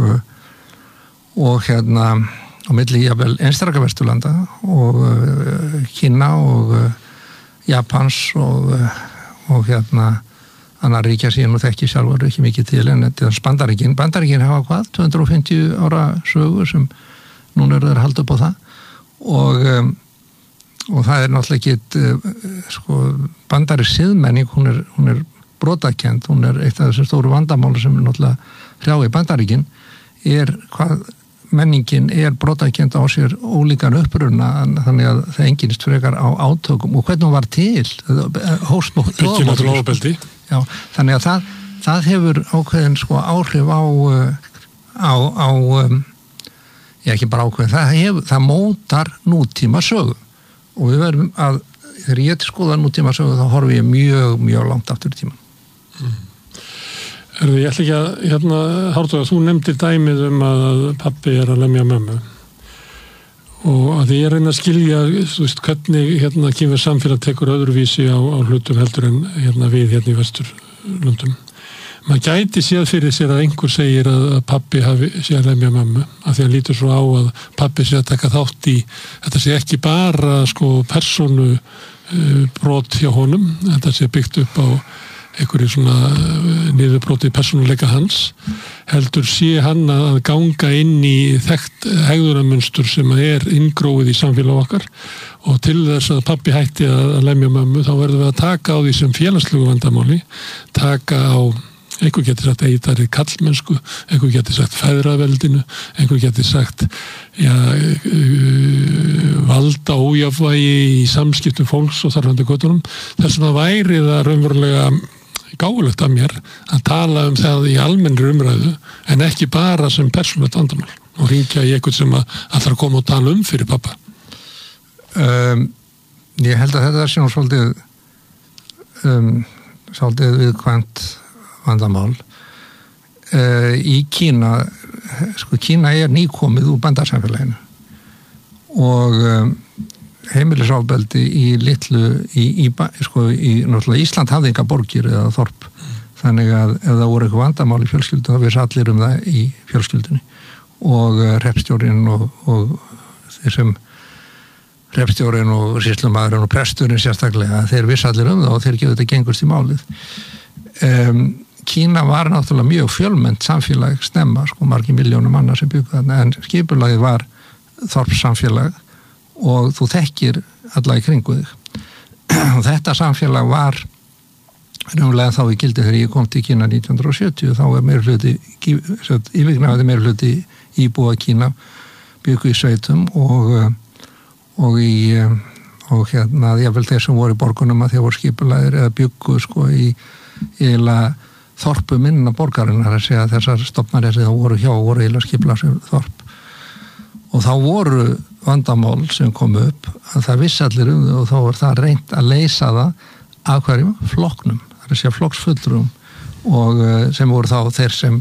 og hérna á milli jafnvel einstaka Vesturlanda og Kína og Japans og hérna annar ríkja síðan og þekki sjálfur ekki mikið til en þetta er Bandaríkin hafa hvað? 250 ára sögu sem núna þeir halda upp á það og það er náttúrulega ekki bandarísk siðmenning, hún er brotakend, hún er eitt af þessum stóru vandamáli sem er náttúrulega hrjá í Bandaríkin hvað menningin brotakend á sér ólíkan uppruna þannig að það enginn frekar á átökum og hvernig hún var til hóstmóð Já, þannig að það hefur ákveðin áhrif á ekki bara ákveðin, það mótar nútíma sögu og við verðum að þegar ég skoða nútíma sögu þá horfi ég mjög, mjög langt aftur í tíman. Ég ætla ekki að Hárþór, þú nefndir dæmið að pabbi að lemja mömmu og að ég reyna að skilja hvernig kynver samfélag tekur öðruvísi á hlutum heldur en við í Vesturlöndum. Maður gæti séð fyrir sér að einhver segir að pabbi sé að lemja mömmu af því að lítur svo á að pabbi sé að taka þátt í þetta sé ekki bara persónu brot hjá honum, þetta sé byggt upp á einhverju svona niðurbróti persónuleika hans, heldur sé hann að ganga inn í þekkt hegðunarmunstur sem inngróið í samfélag okkar og til þess að pabbi hætti að lemja mömmu þá verðum við að taka á því sem félagslegu vandamáli, taka á einhver getur sagt eitari kallmennsku, einhver getur sagt feðraveldinu, einhver getur sagt valda ójafnvægi í samskiptum fólks og þarfandi göttunum. Þess vegna væri það raunverulega gáfulegt af mér að tala það í almennri umræðu en ekki bara sem persónulegt vandamál og hringja í einhvern sem ætlar að koma og tala fyrir pappa. Ég held að þetta sé nú svolítið viðkvæmt vandamál. Í Kína Kína nýkomið úr bandasamfélaginu og heimilisofbeldi í litlu í náttúrulega Ísland hafði enga borgir eða þorp þannig að ef það voru eitthvað vandamál í fjölskyldu þá vissi allir það í fjölskyldunni og hreppstjórinn og þeir sem hreppstjórinn og sýslumaðurinn og presturinn sérstaklega þeir vissi allir það og þeir gefðu þetta gengust í málið. Kína var náttúrulega mjög fjölmennt samfélag snemma, margir milljónum manna sem byggu þarna en skipulagið var þorpssamfélag og þú þekkir alla í kringu þig. Og þetta samfélag var raunlega þá í gildi þegar ég kom til Kína 1970 þá meirihluti yfirgnæfandi meirihluti íbúa Kína byggu í sveitum og jafnvel þeir sem voru í borgunum að þeir voru skipulagðir eða byggu í eiginlega þorpum innan borgarinnar að segja að þessar stofnarnir sem það voru hjá voru eiginlega skipulagðir sem þorp og þá voru vandamál sem kom upp að það vissi allir þau og þá var það reynt að leysa það af hverjum flokknum, það er að segja flokksfulltrúum og sem voru þá þeir sem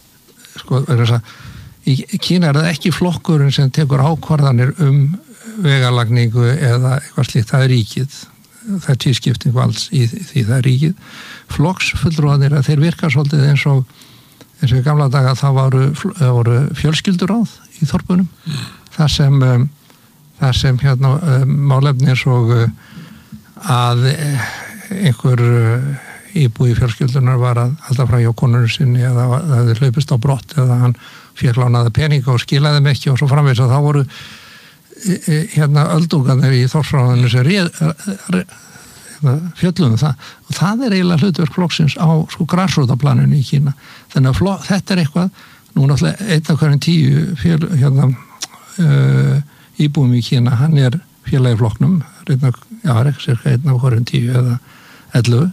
í Kína það ekki flokkurinn sem tekur ákvarðanir vegalagningu eða eitthvað slíkt, það er ríkið það er tískipting valds í því það er ríkið. Flokksfulltrúarnir að þeir virka svolítið eins og í gamla daga það voru fjölskylduráð í þorpunum það sem málefni eins og að einhver íbúi fjölskyldunar var að alltaf frá hjá konunum sinni eða það hefði hlaupist á brott eða hann fékk lánaði peninga og skilaði þeim ekki og svo framvegis og þá voru öldungarnir í Þórsráðinu sem fjöllum það og það eiginlega hlutverk flokksins á sko grasrótaplaninu í Kína þannig að þetta eitthvað nú náttúrulega 1 af hverjum 10 íbúum í Kína hann félagi flokknum cirka 1 af hverjum 10 eða 11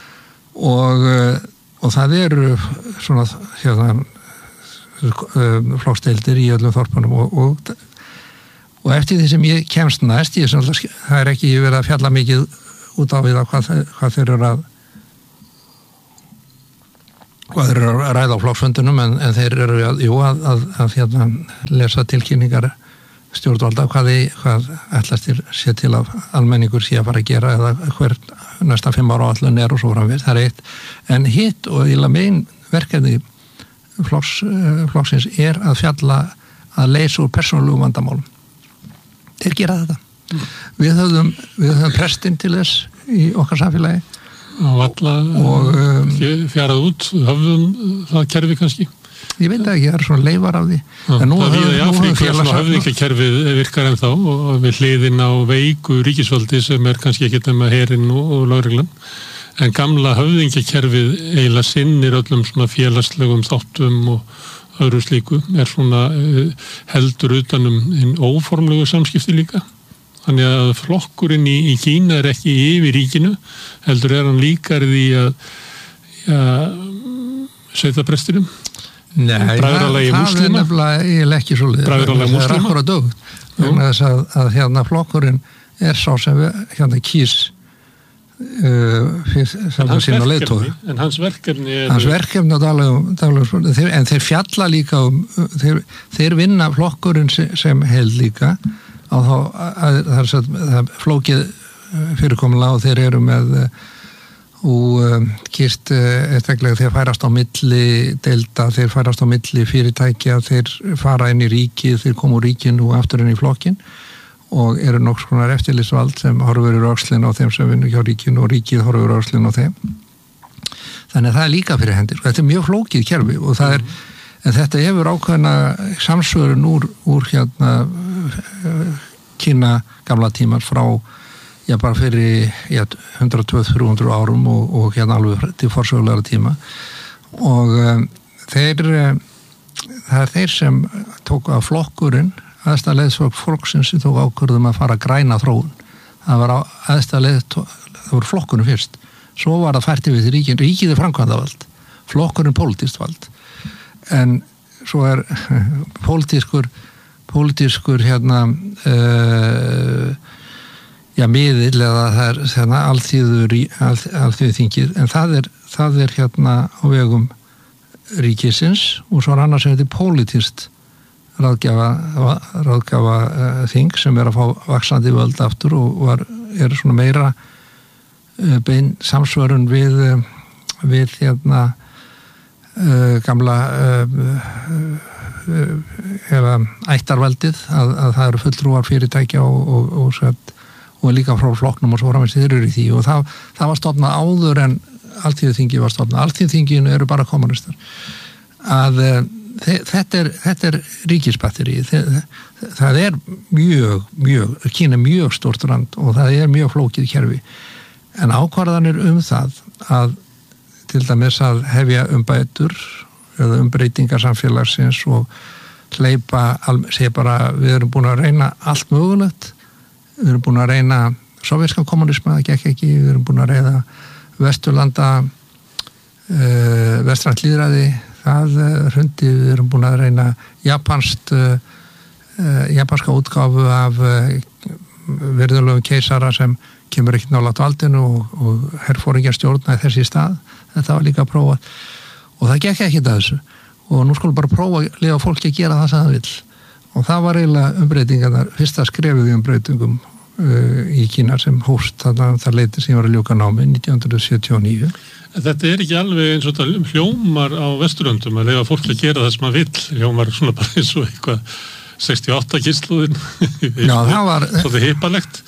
og það svona flokksdeildir í öllum þorpunum og eftir því sem ég kemst næst það ekki verið að fjalla mikið út á við hvað þeir eru að ræða á flokksfundunum en þeir eru að lesa tilkynningar stjórnvalda hvað ætlast sé til að almenningur sé að fara að gera eða hver næsta 5 ára áætlun og svo framvegis, það eitt en hitt og eiginlega megin verkefni flokksins að fjalla að leysa úr persónulegum vandamálum þeir gera þetta við höfðum prestinn til þess í okkar samfélagi og fjarað út höfðum það kerfi kannski ég veit ekki, það svona leifar af því en nú það í Afríku höfðingjakerfið virkar ennþá og við hliðin á veiku ríkisvaldi sem kannski ekki nema herinn og lögreglan en gamla höfðingjakerfið eiginlega sinnir öllum svona félagslegum þáttum og öðru slíku svona heldur utanum óformlegu samskipti líka þannig að flokkurinn í Kína ekki yfir ríkinu heldur hann líkar því að sveitaprestinum Nei, það nefnilega eiginlega ekki svo lið það akkurat dögt vegna þess að flokkurinn sá sem kýs sína leiðtoga en hans verkefni á daglegum en þeir fjalla líka þeir vinna flokkurinn sem held líka á þá það flókið fyrirkomulega og þeir eru með kýrt einstaklega þeir færast á milli deilda, þeir færast á milli fyrirtækja, þeir fara inn í ríkið, þeir koma úr ríkinu og aftur inn í flokkin og eru nokks konar eftirlitsvald sem horfur í öxlin á þeim sem vinnur hjá ríkinu og ríkið horfur í öxlin á þeim þannig að það líka fyrir hendir þetta mjög flókið kerfi og það en þetta hefur ákveðna samsvörun úr Kína gamla tímar frá bara fyrir 100-300 árum og alveg til forsögulega tíma og það þeir sem tók að flokkurinn aðstæða leiðsfólk flokksins sem tók ákvörðum að fara að græna þróun það var aðstæða það voru flokkurinn fyrst svo var það fært yfir til ríkið framkvæmdavald flokkurinn pólitískt vald en svo pólitískur miðill eða það alþýðuþingið en það er á vegum ríkisins og svo annars þetta pólitískt ráðgjafa þing sem að fá vaxandi völd aftur og svona meira bein samsvörun við gamla ættarveldið að það eru fulltrúar fyrirtækja og líka frá flokknum og svo framvegis þeir eru í því og það var stofnað áður en alþýðuþingi var stofnað. Alþýðuþinginu eru bara kommunistar. Þetta ríkisbatteri. Það mjög, Kína mjög stórt land og það mjög flókið kerfi. En ákvarðanir það að til dæmis að hefja umbætur eða umbreytingar samfélagsins og hleypa, segja bara við erum búin að reyna allt mögulegt við erum búin að reyna sovjeskan kommunisma, það gekk ekki, við erum búin að reyna Vesturlanda vestrænt lýðræði það hrundi, við erum búin að reyna japanska útgáfu af virðulegum keisara sem kemur ekki nálægt valdinu og herforingjar stjórna þessi stað, þetta var líka að prófa og það gekk ekki þessu og nú skulum bara prófa að lifa fólki að gera það sem það vill og það var eiginlega umbreytingarnar, fyrsta skrefið í umbreytingum í Kína sem hóst það leiti sem var að ljúka námi 1979. Þetta ekki alveg eins og þetta hljómar á Vesturlöndum að lifa fólki að gera það sem það vill, hljómar svona bara eins og eitthvað 68 kynslóðin, já, það var svolítið hippalegt.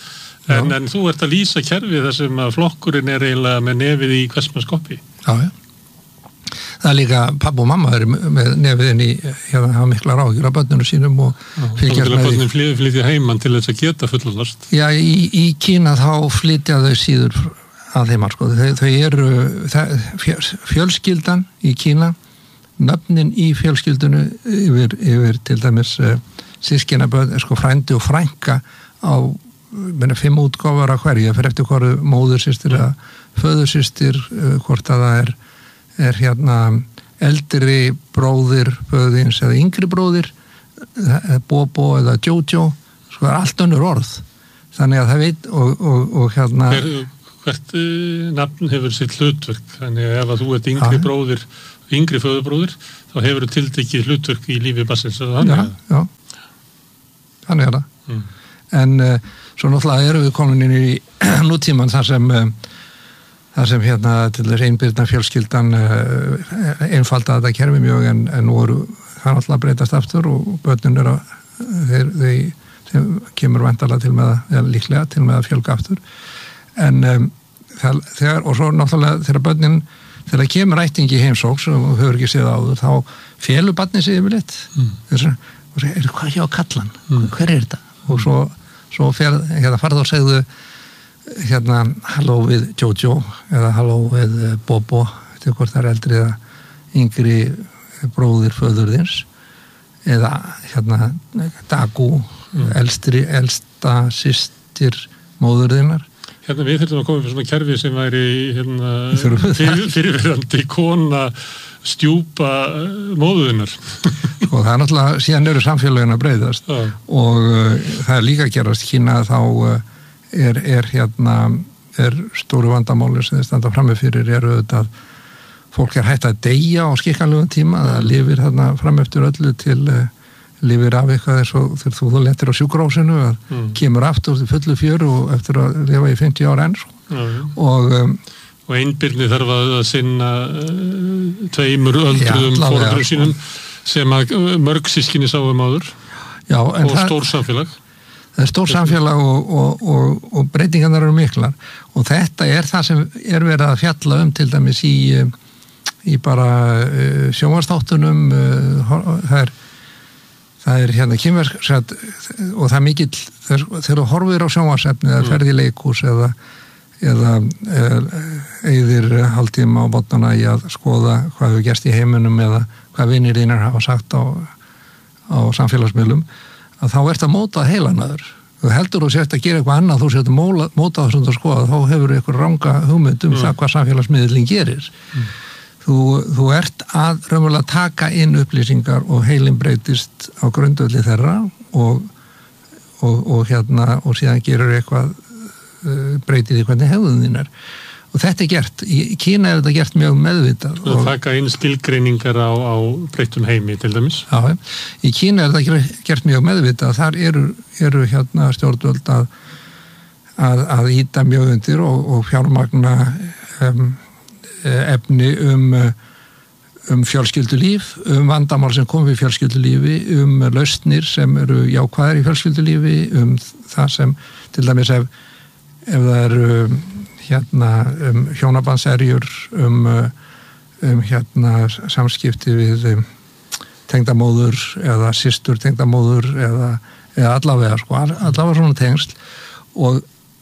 En þú ert að lýsa kerfið þar sem að flokkurinn eiginlega með nefið í hvessmannskoppi. Já. Það líka, pappa og mamma eru með nefiðin í, hérna hafa mikla ráðgjur af börnunum sínum og fylgjast með því. Börnin flytja heimann til þess að geta fullorðast. Já, í Kína þá flytja þau síður að heimann, sko. Þau eru, fjölskyldan í Kína, nöfnin í fjölskyldunu yfir til dæmis systkinabörn, sko frændi og frænka á 5 útgáfur af hverju, fyrir eftir hverju móðursystir eða föðursystir, hvort að það er hérna eldri bróðir föðins eða yngri bróðir, Bobo eða Jojo, sko allt önnur orð. Þannig að það veit og hérna... Hvert nafn hefur sitt hlutverk, þannig að ef að þú ert yngri bróðir, yngri föðubróðir, þá hefur þú tiltekið hlutverk í lífi barnsins. Já, þannig er það. En svo náttúrulega erum við komin inn í nútíman þar sem hérna til þess einbyrna fjölskyldan einfalda þetta kerfi mjög en nú eru það náttúrulega breytast aftur og börnun eru þeim kemur væntanlega til með að líklega til með að fjölga aftur en þegar og svo náttúrulega þegar börnin þegar það kemur ættingi heimsóks og höfur ekki séð áður þá félur barnið sig yfirleitt og segir hvað hjá kallan hver er þetta og svo farðu og segðu hérna halló við Jojo eða halló við Bobo til hvort það er eldri eða yngri bróðir föðurðins eða hérna Dagu elsta systir móðurðinnar. Hérna við þurfum að koma fyrir svona kerfi sem væri hérna fyrirverandi kona stjúpa móðuðinnar. Sko það er náttúrulega, síðan eru samfélagin að breyðast og það er líka gerast Kína þá er stóru vandamáli sem þeir standa frammi fyrir auðvitað fólk hætt að deyja á skikkanlegum tíma það lifir þarna fram eftir öllu til lifir af eitthvað eins og þegar þú lettir á sjúkrahúsinu kemur aftur til fullu fjöru og eftir að lifa í 50 ára enn og einbyrni þarf að sinna tveimur öldruðum foreldrum sínum sem að mörg systkini sáum áður og stór samfélag. Það er stór samfélag og breytingarnar eru miklar og þetta er það sem er verið að fjalla til dæmis í bara sjónvarpsþáttunum það er hérna kynverksett og það er mikill þegar þú horfir á sjónvarpsefni eða ferð í leikhús eða eyðir hálftíma á botnana í að skoða hvað hefur gerst í heiminum eða hvað vinir þínar hafa sagt á samfélagsmiðlum að þá ert að móta heilanöður. Þú heldur þú sért að gera eitthvað annað, þú sért að móta það sem þú skoða, þá hefur eitthvað ranga hugmynd það hvað samfélagsmiðlinn gerir. Þú ert að raunverulega taka inn upplýsingar og heilin breytist á grundvelli þeirra og síðan gerur eitthvað breytið í hvernig hegðun þín er. Og þetta er gert, í Kína er þetta gert mjög meðvitað. Og taka inn skilgreiningar á breyttum heimi til dæmis. Já, í Kína er þetta gert mjög meðvitað. Þar eru hérna stjórnvöld að ýta mjög undir og fjármagna efni fjölskyldulíf, vandamál sem kom við fjölskyldulífi, lausnir sem eru jákvæðar í fjölskyldulífi, það sem til dæmis ef það eru hjónabandserjur samskipti við tengdamóður eða systur tengdamóður eða allavega svona tengsl og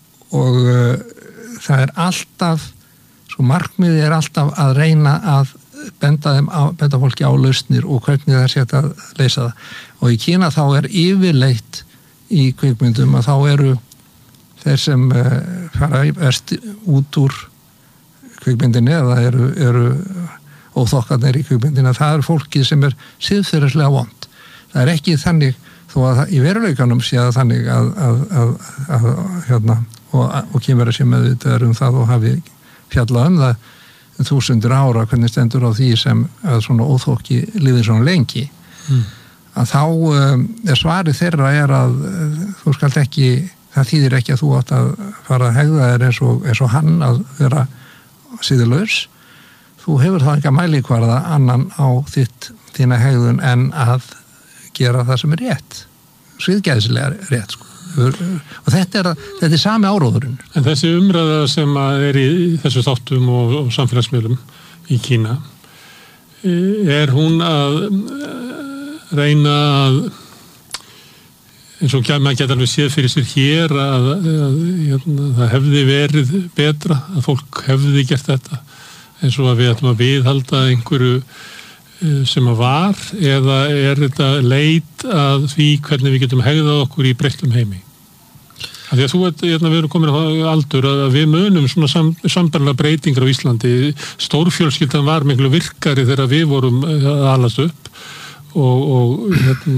það er alltaf markmiðið er alltaf að reyna að benda fólki á lausnir og hvernig það sé að leysa það og í Kína þá er yfirleitt í kvikmyndum að þá eru þeir sem fara verst út úr kvikmyndinni eða eru óþokkarnir í kvikmyndinni það eru fólkið sem er siðferðislega vond. Það er ekki þannig þó að í veruleikanum sé að þannig og kemur að sé meðvitaður það og hafi fjallað það 1000 ára hvernig stendur á því sem að svona óþokki lifir svona lengi að þá svarið þeirra að þú skalt ekki það þýðir ekki að þú átt að fara að hegða þér eins og hann að vera síðulaus. Þú hefur þá enga mælikvarða annan á þína hegðun en að gera það sem er rétt. Siðgæðislega rétt, sko. og þetta er sami áróðurinn. En þessi umræða sem er í þessu þáttum og samfélagsmiðlum í Kína, er hún að reyna að eins og maður geta alveg séð fyrir sér hér að það hefði verið betra, að fólk hefði gert þetta eins og að við ætlum að viðhalda einhverju sem að var, eða er þetta leit að því hvernig við getum hegðað okkur í breyttum heimi? Af því að við erum komin á aldur að við munum svona sambærilega breytingar á Íslandi. Stórfjölskyldan var miklu virkari þegar við vorum að alast upp og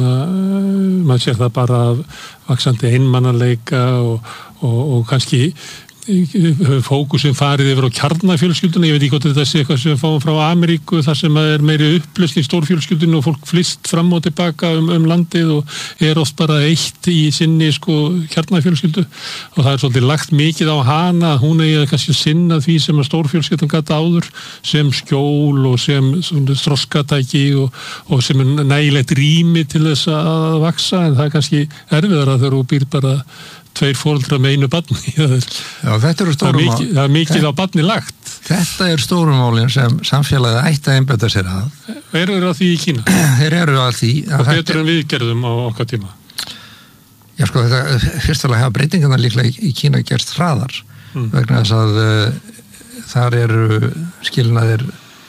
maður sér það bara af vaxandi einmannaleika og kannski fókusin farið yfir á kjarnafjölskylduna. Ég veit ekki hvort þetta sé eitthvað sem við fáum frá Ameríku, þar sem er meiri upplausn í stórfjölskyldunni og fólk flyst fram og tilbaka landið og er oft bara eitt í sinni kjarnafjölskyldu, og það er svolítið lagt mikið á hana að hún eigi kannski að sinna því sem að stórfjölskyldan gat áður, sem skjól og sem þroskatæki og sem er nægilegt rými til þess að vaksa, en það er kannski erfiðara þegar þú býr bara 2 foreldrar með einu barni. Já, þetta eru stórum mál. Það er mikið á barni lagt. Þetta er stórum málin sem samfélagið ætti að einbeita sér að. Eru það því í Kína? Þeir eru að því. Og betur en við gerðum á okkar tíma? Já, sko, þetta fyrstulega hafa breytingarna líklega í Kína gerst hraðar, vegna þess að þar eru skilnaðir,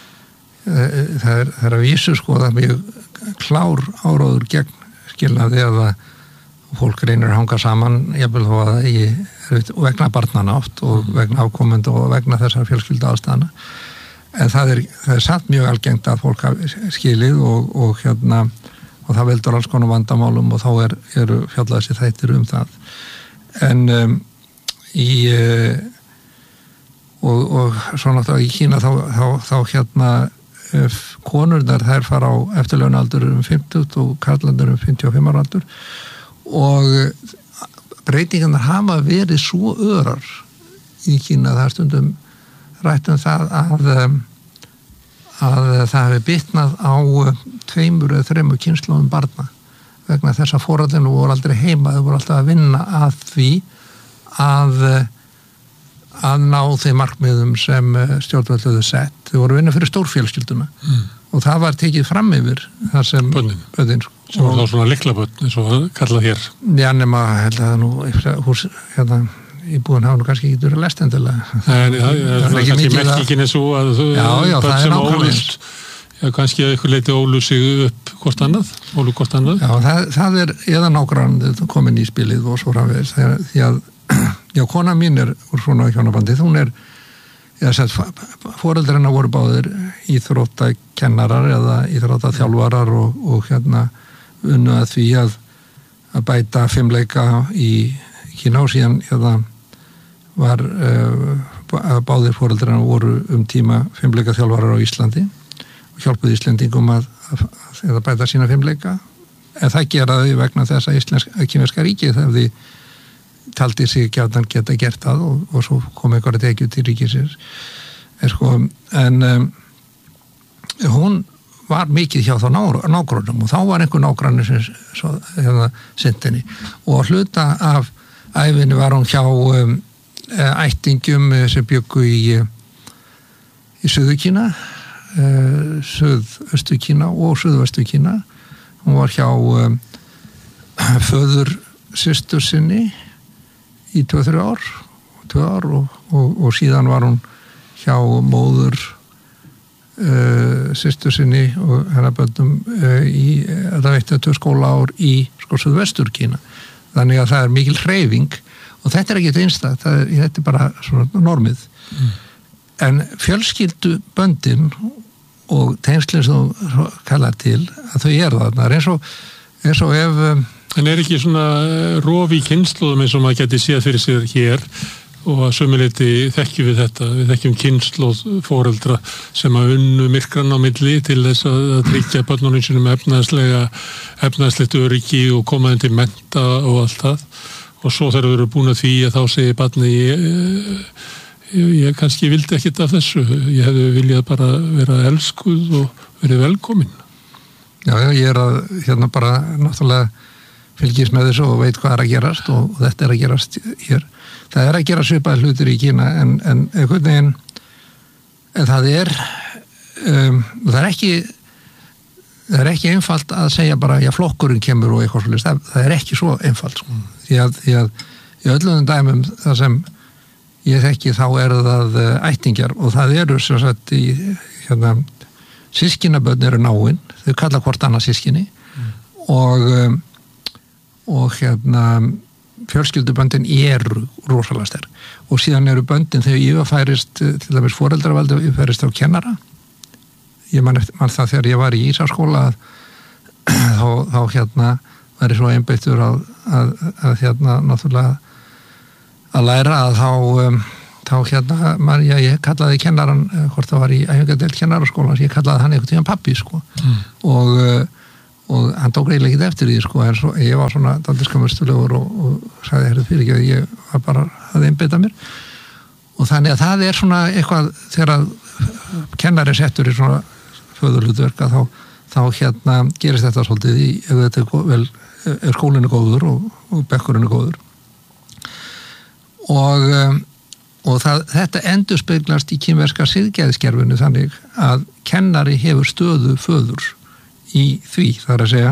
það er að vísu sko, það er mjög klár áróður gegn skilnaði eða fólk reynir að hanga saman, jafnvel þó að það vegna barnana oft og vegna afkomendu og vegna þessar fjölskyldu aðstæðana. En það er samt mjög algengt að fólk hafi skilið og það veldur alls konar vandamálum og þá eru fjallaði sér þættir það. En og svo náttúrulega í Kína þá konurnar þær fara á eftirlaunaaldur 50 og karlarnir 55 ára aldur. Og breytingarnar hafa verið svo örar í Kína, það er stundum rætt það að það hefur bitnað á 2 eða 3 kynslóðum barna, vegna þess að foreldrarnir voru aldrei heima, þau voru alltaf að vinna að því að ná þeim markmiðum sem stjórnvöld höfðu sett. Þau voru að vinna fyrir stórfjölskylduna og það var tekið fram yfir þar sem börnin sem var þá svona lyklabörn eins og kallað hér. Já, nema held að nú hús íbúðin hafa nú kannski ekki verið lest endilega. Það er kannski merkingin er svo að börn sem ólust kannski að ykkur leiti ólu sig upp hvort annað. Já, það er eða nágrann komin í spilið og svo framvegis, því að já, kona mín er úr svona hjónabandi, hún er foreldrarna voru báðir íþróttakennarar eða íþróttaþjálfarar og unnu að því að bæta fimleika í Kína og síðan var báðir foreldrarna voru tíma fimleika þjálfarar á Íslandi og hjálpuði Íslendingum að bæta sína fimleika, en það geraði vegna þess að kínverska ríkið hefði taldi sig gjarnan geta gert það og svo kom einhverja tekið til ríkisins. En hún var mikið hjá þá nágrunum og þá var einhver nágranni sem sintinni og hluta af æfinni var hún hjá ættingjum sem byggu í Suður-Kína, Suðaustur-Kína og Suðvestur-Kína. Hún var hjá föður systur sinni í 2-3 ár og síðan var hún hjá móður systur sinni og hennar börnum í það veitt að 2 skólaár í Suðvestur Kína. Þannig að það er mikil hreyfing og þetta er ekki einstakt, þetta er bara svona normið. En fjölskylduböndin og tengslinn sem þú kallar til að þau þarna eins og ef En er ekki svona rof í kynslóðum eins og maður geti séð fyrir sér hér og að sömuleyti þekkjum við þetta, við þekkjum kynslóð foreldra sem að unnu myrkran á milli til þess að tryggja börnunum sínum efnahagslegt öryggi og koma þeim til mennta og allt það og svo þegar við erum búin að því að þá segir barni ég kannski vildi ekkit af þessu, ég hefði viljað bara vera elskuð og verið velkomin. Já, ég er að bara náttúrulega fylgist með þessu og veit hvað að gerast og þetta að gerast hér. Það að gera svipaði hlutir í Kína en einhvern veginn það er ekki einfalt að segja bara já flokkurinn kemur og eitthvað svolítið, það ekki svo einfalt sko. Því að í öllum dæmum það sem ég þekki þá það ættingjar og það eru sem sagt í systkinabörn eru náin, þau kalla hvort annað systkini og fjölskylduböndin eru rosalega sterk og síðan eru böndin þegar yfirfærist til dæmis foreldravaldi yfirfærist á kennara. Ég man það þegar ég var í Ísaskóla þá var ég svo einbeittur að náttúrulega að læra að þá ég kallaði kennaran hvort það var í æfingadeild kennaraskóla ég kallaði hann einhvern tíðan pappi sko og hann tók eiginlega ekki eftir því sko en svo, ég var svona dálítið skammastulegur og sagði herrðu fyrir ekki að ég var bara að einbeita mér og þannig að það svona eitthvað þegar kennari settur í svona föðurhlutverk að þá gerist þetta svolítið ef þetta er skólinu góður og bekkurinu góður og þetta endurspeglast í kínverska siðgæðiskerfinu þannig að kennari hefur stöðu föður í því, það að segja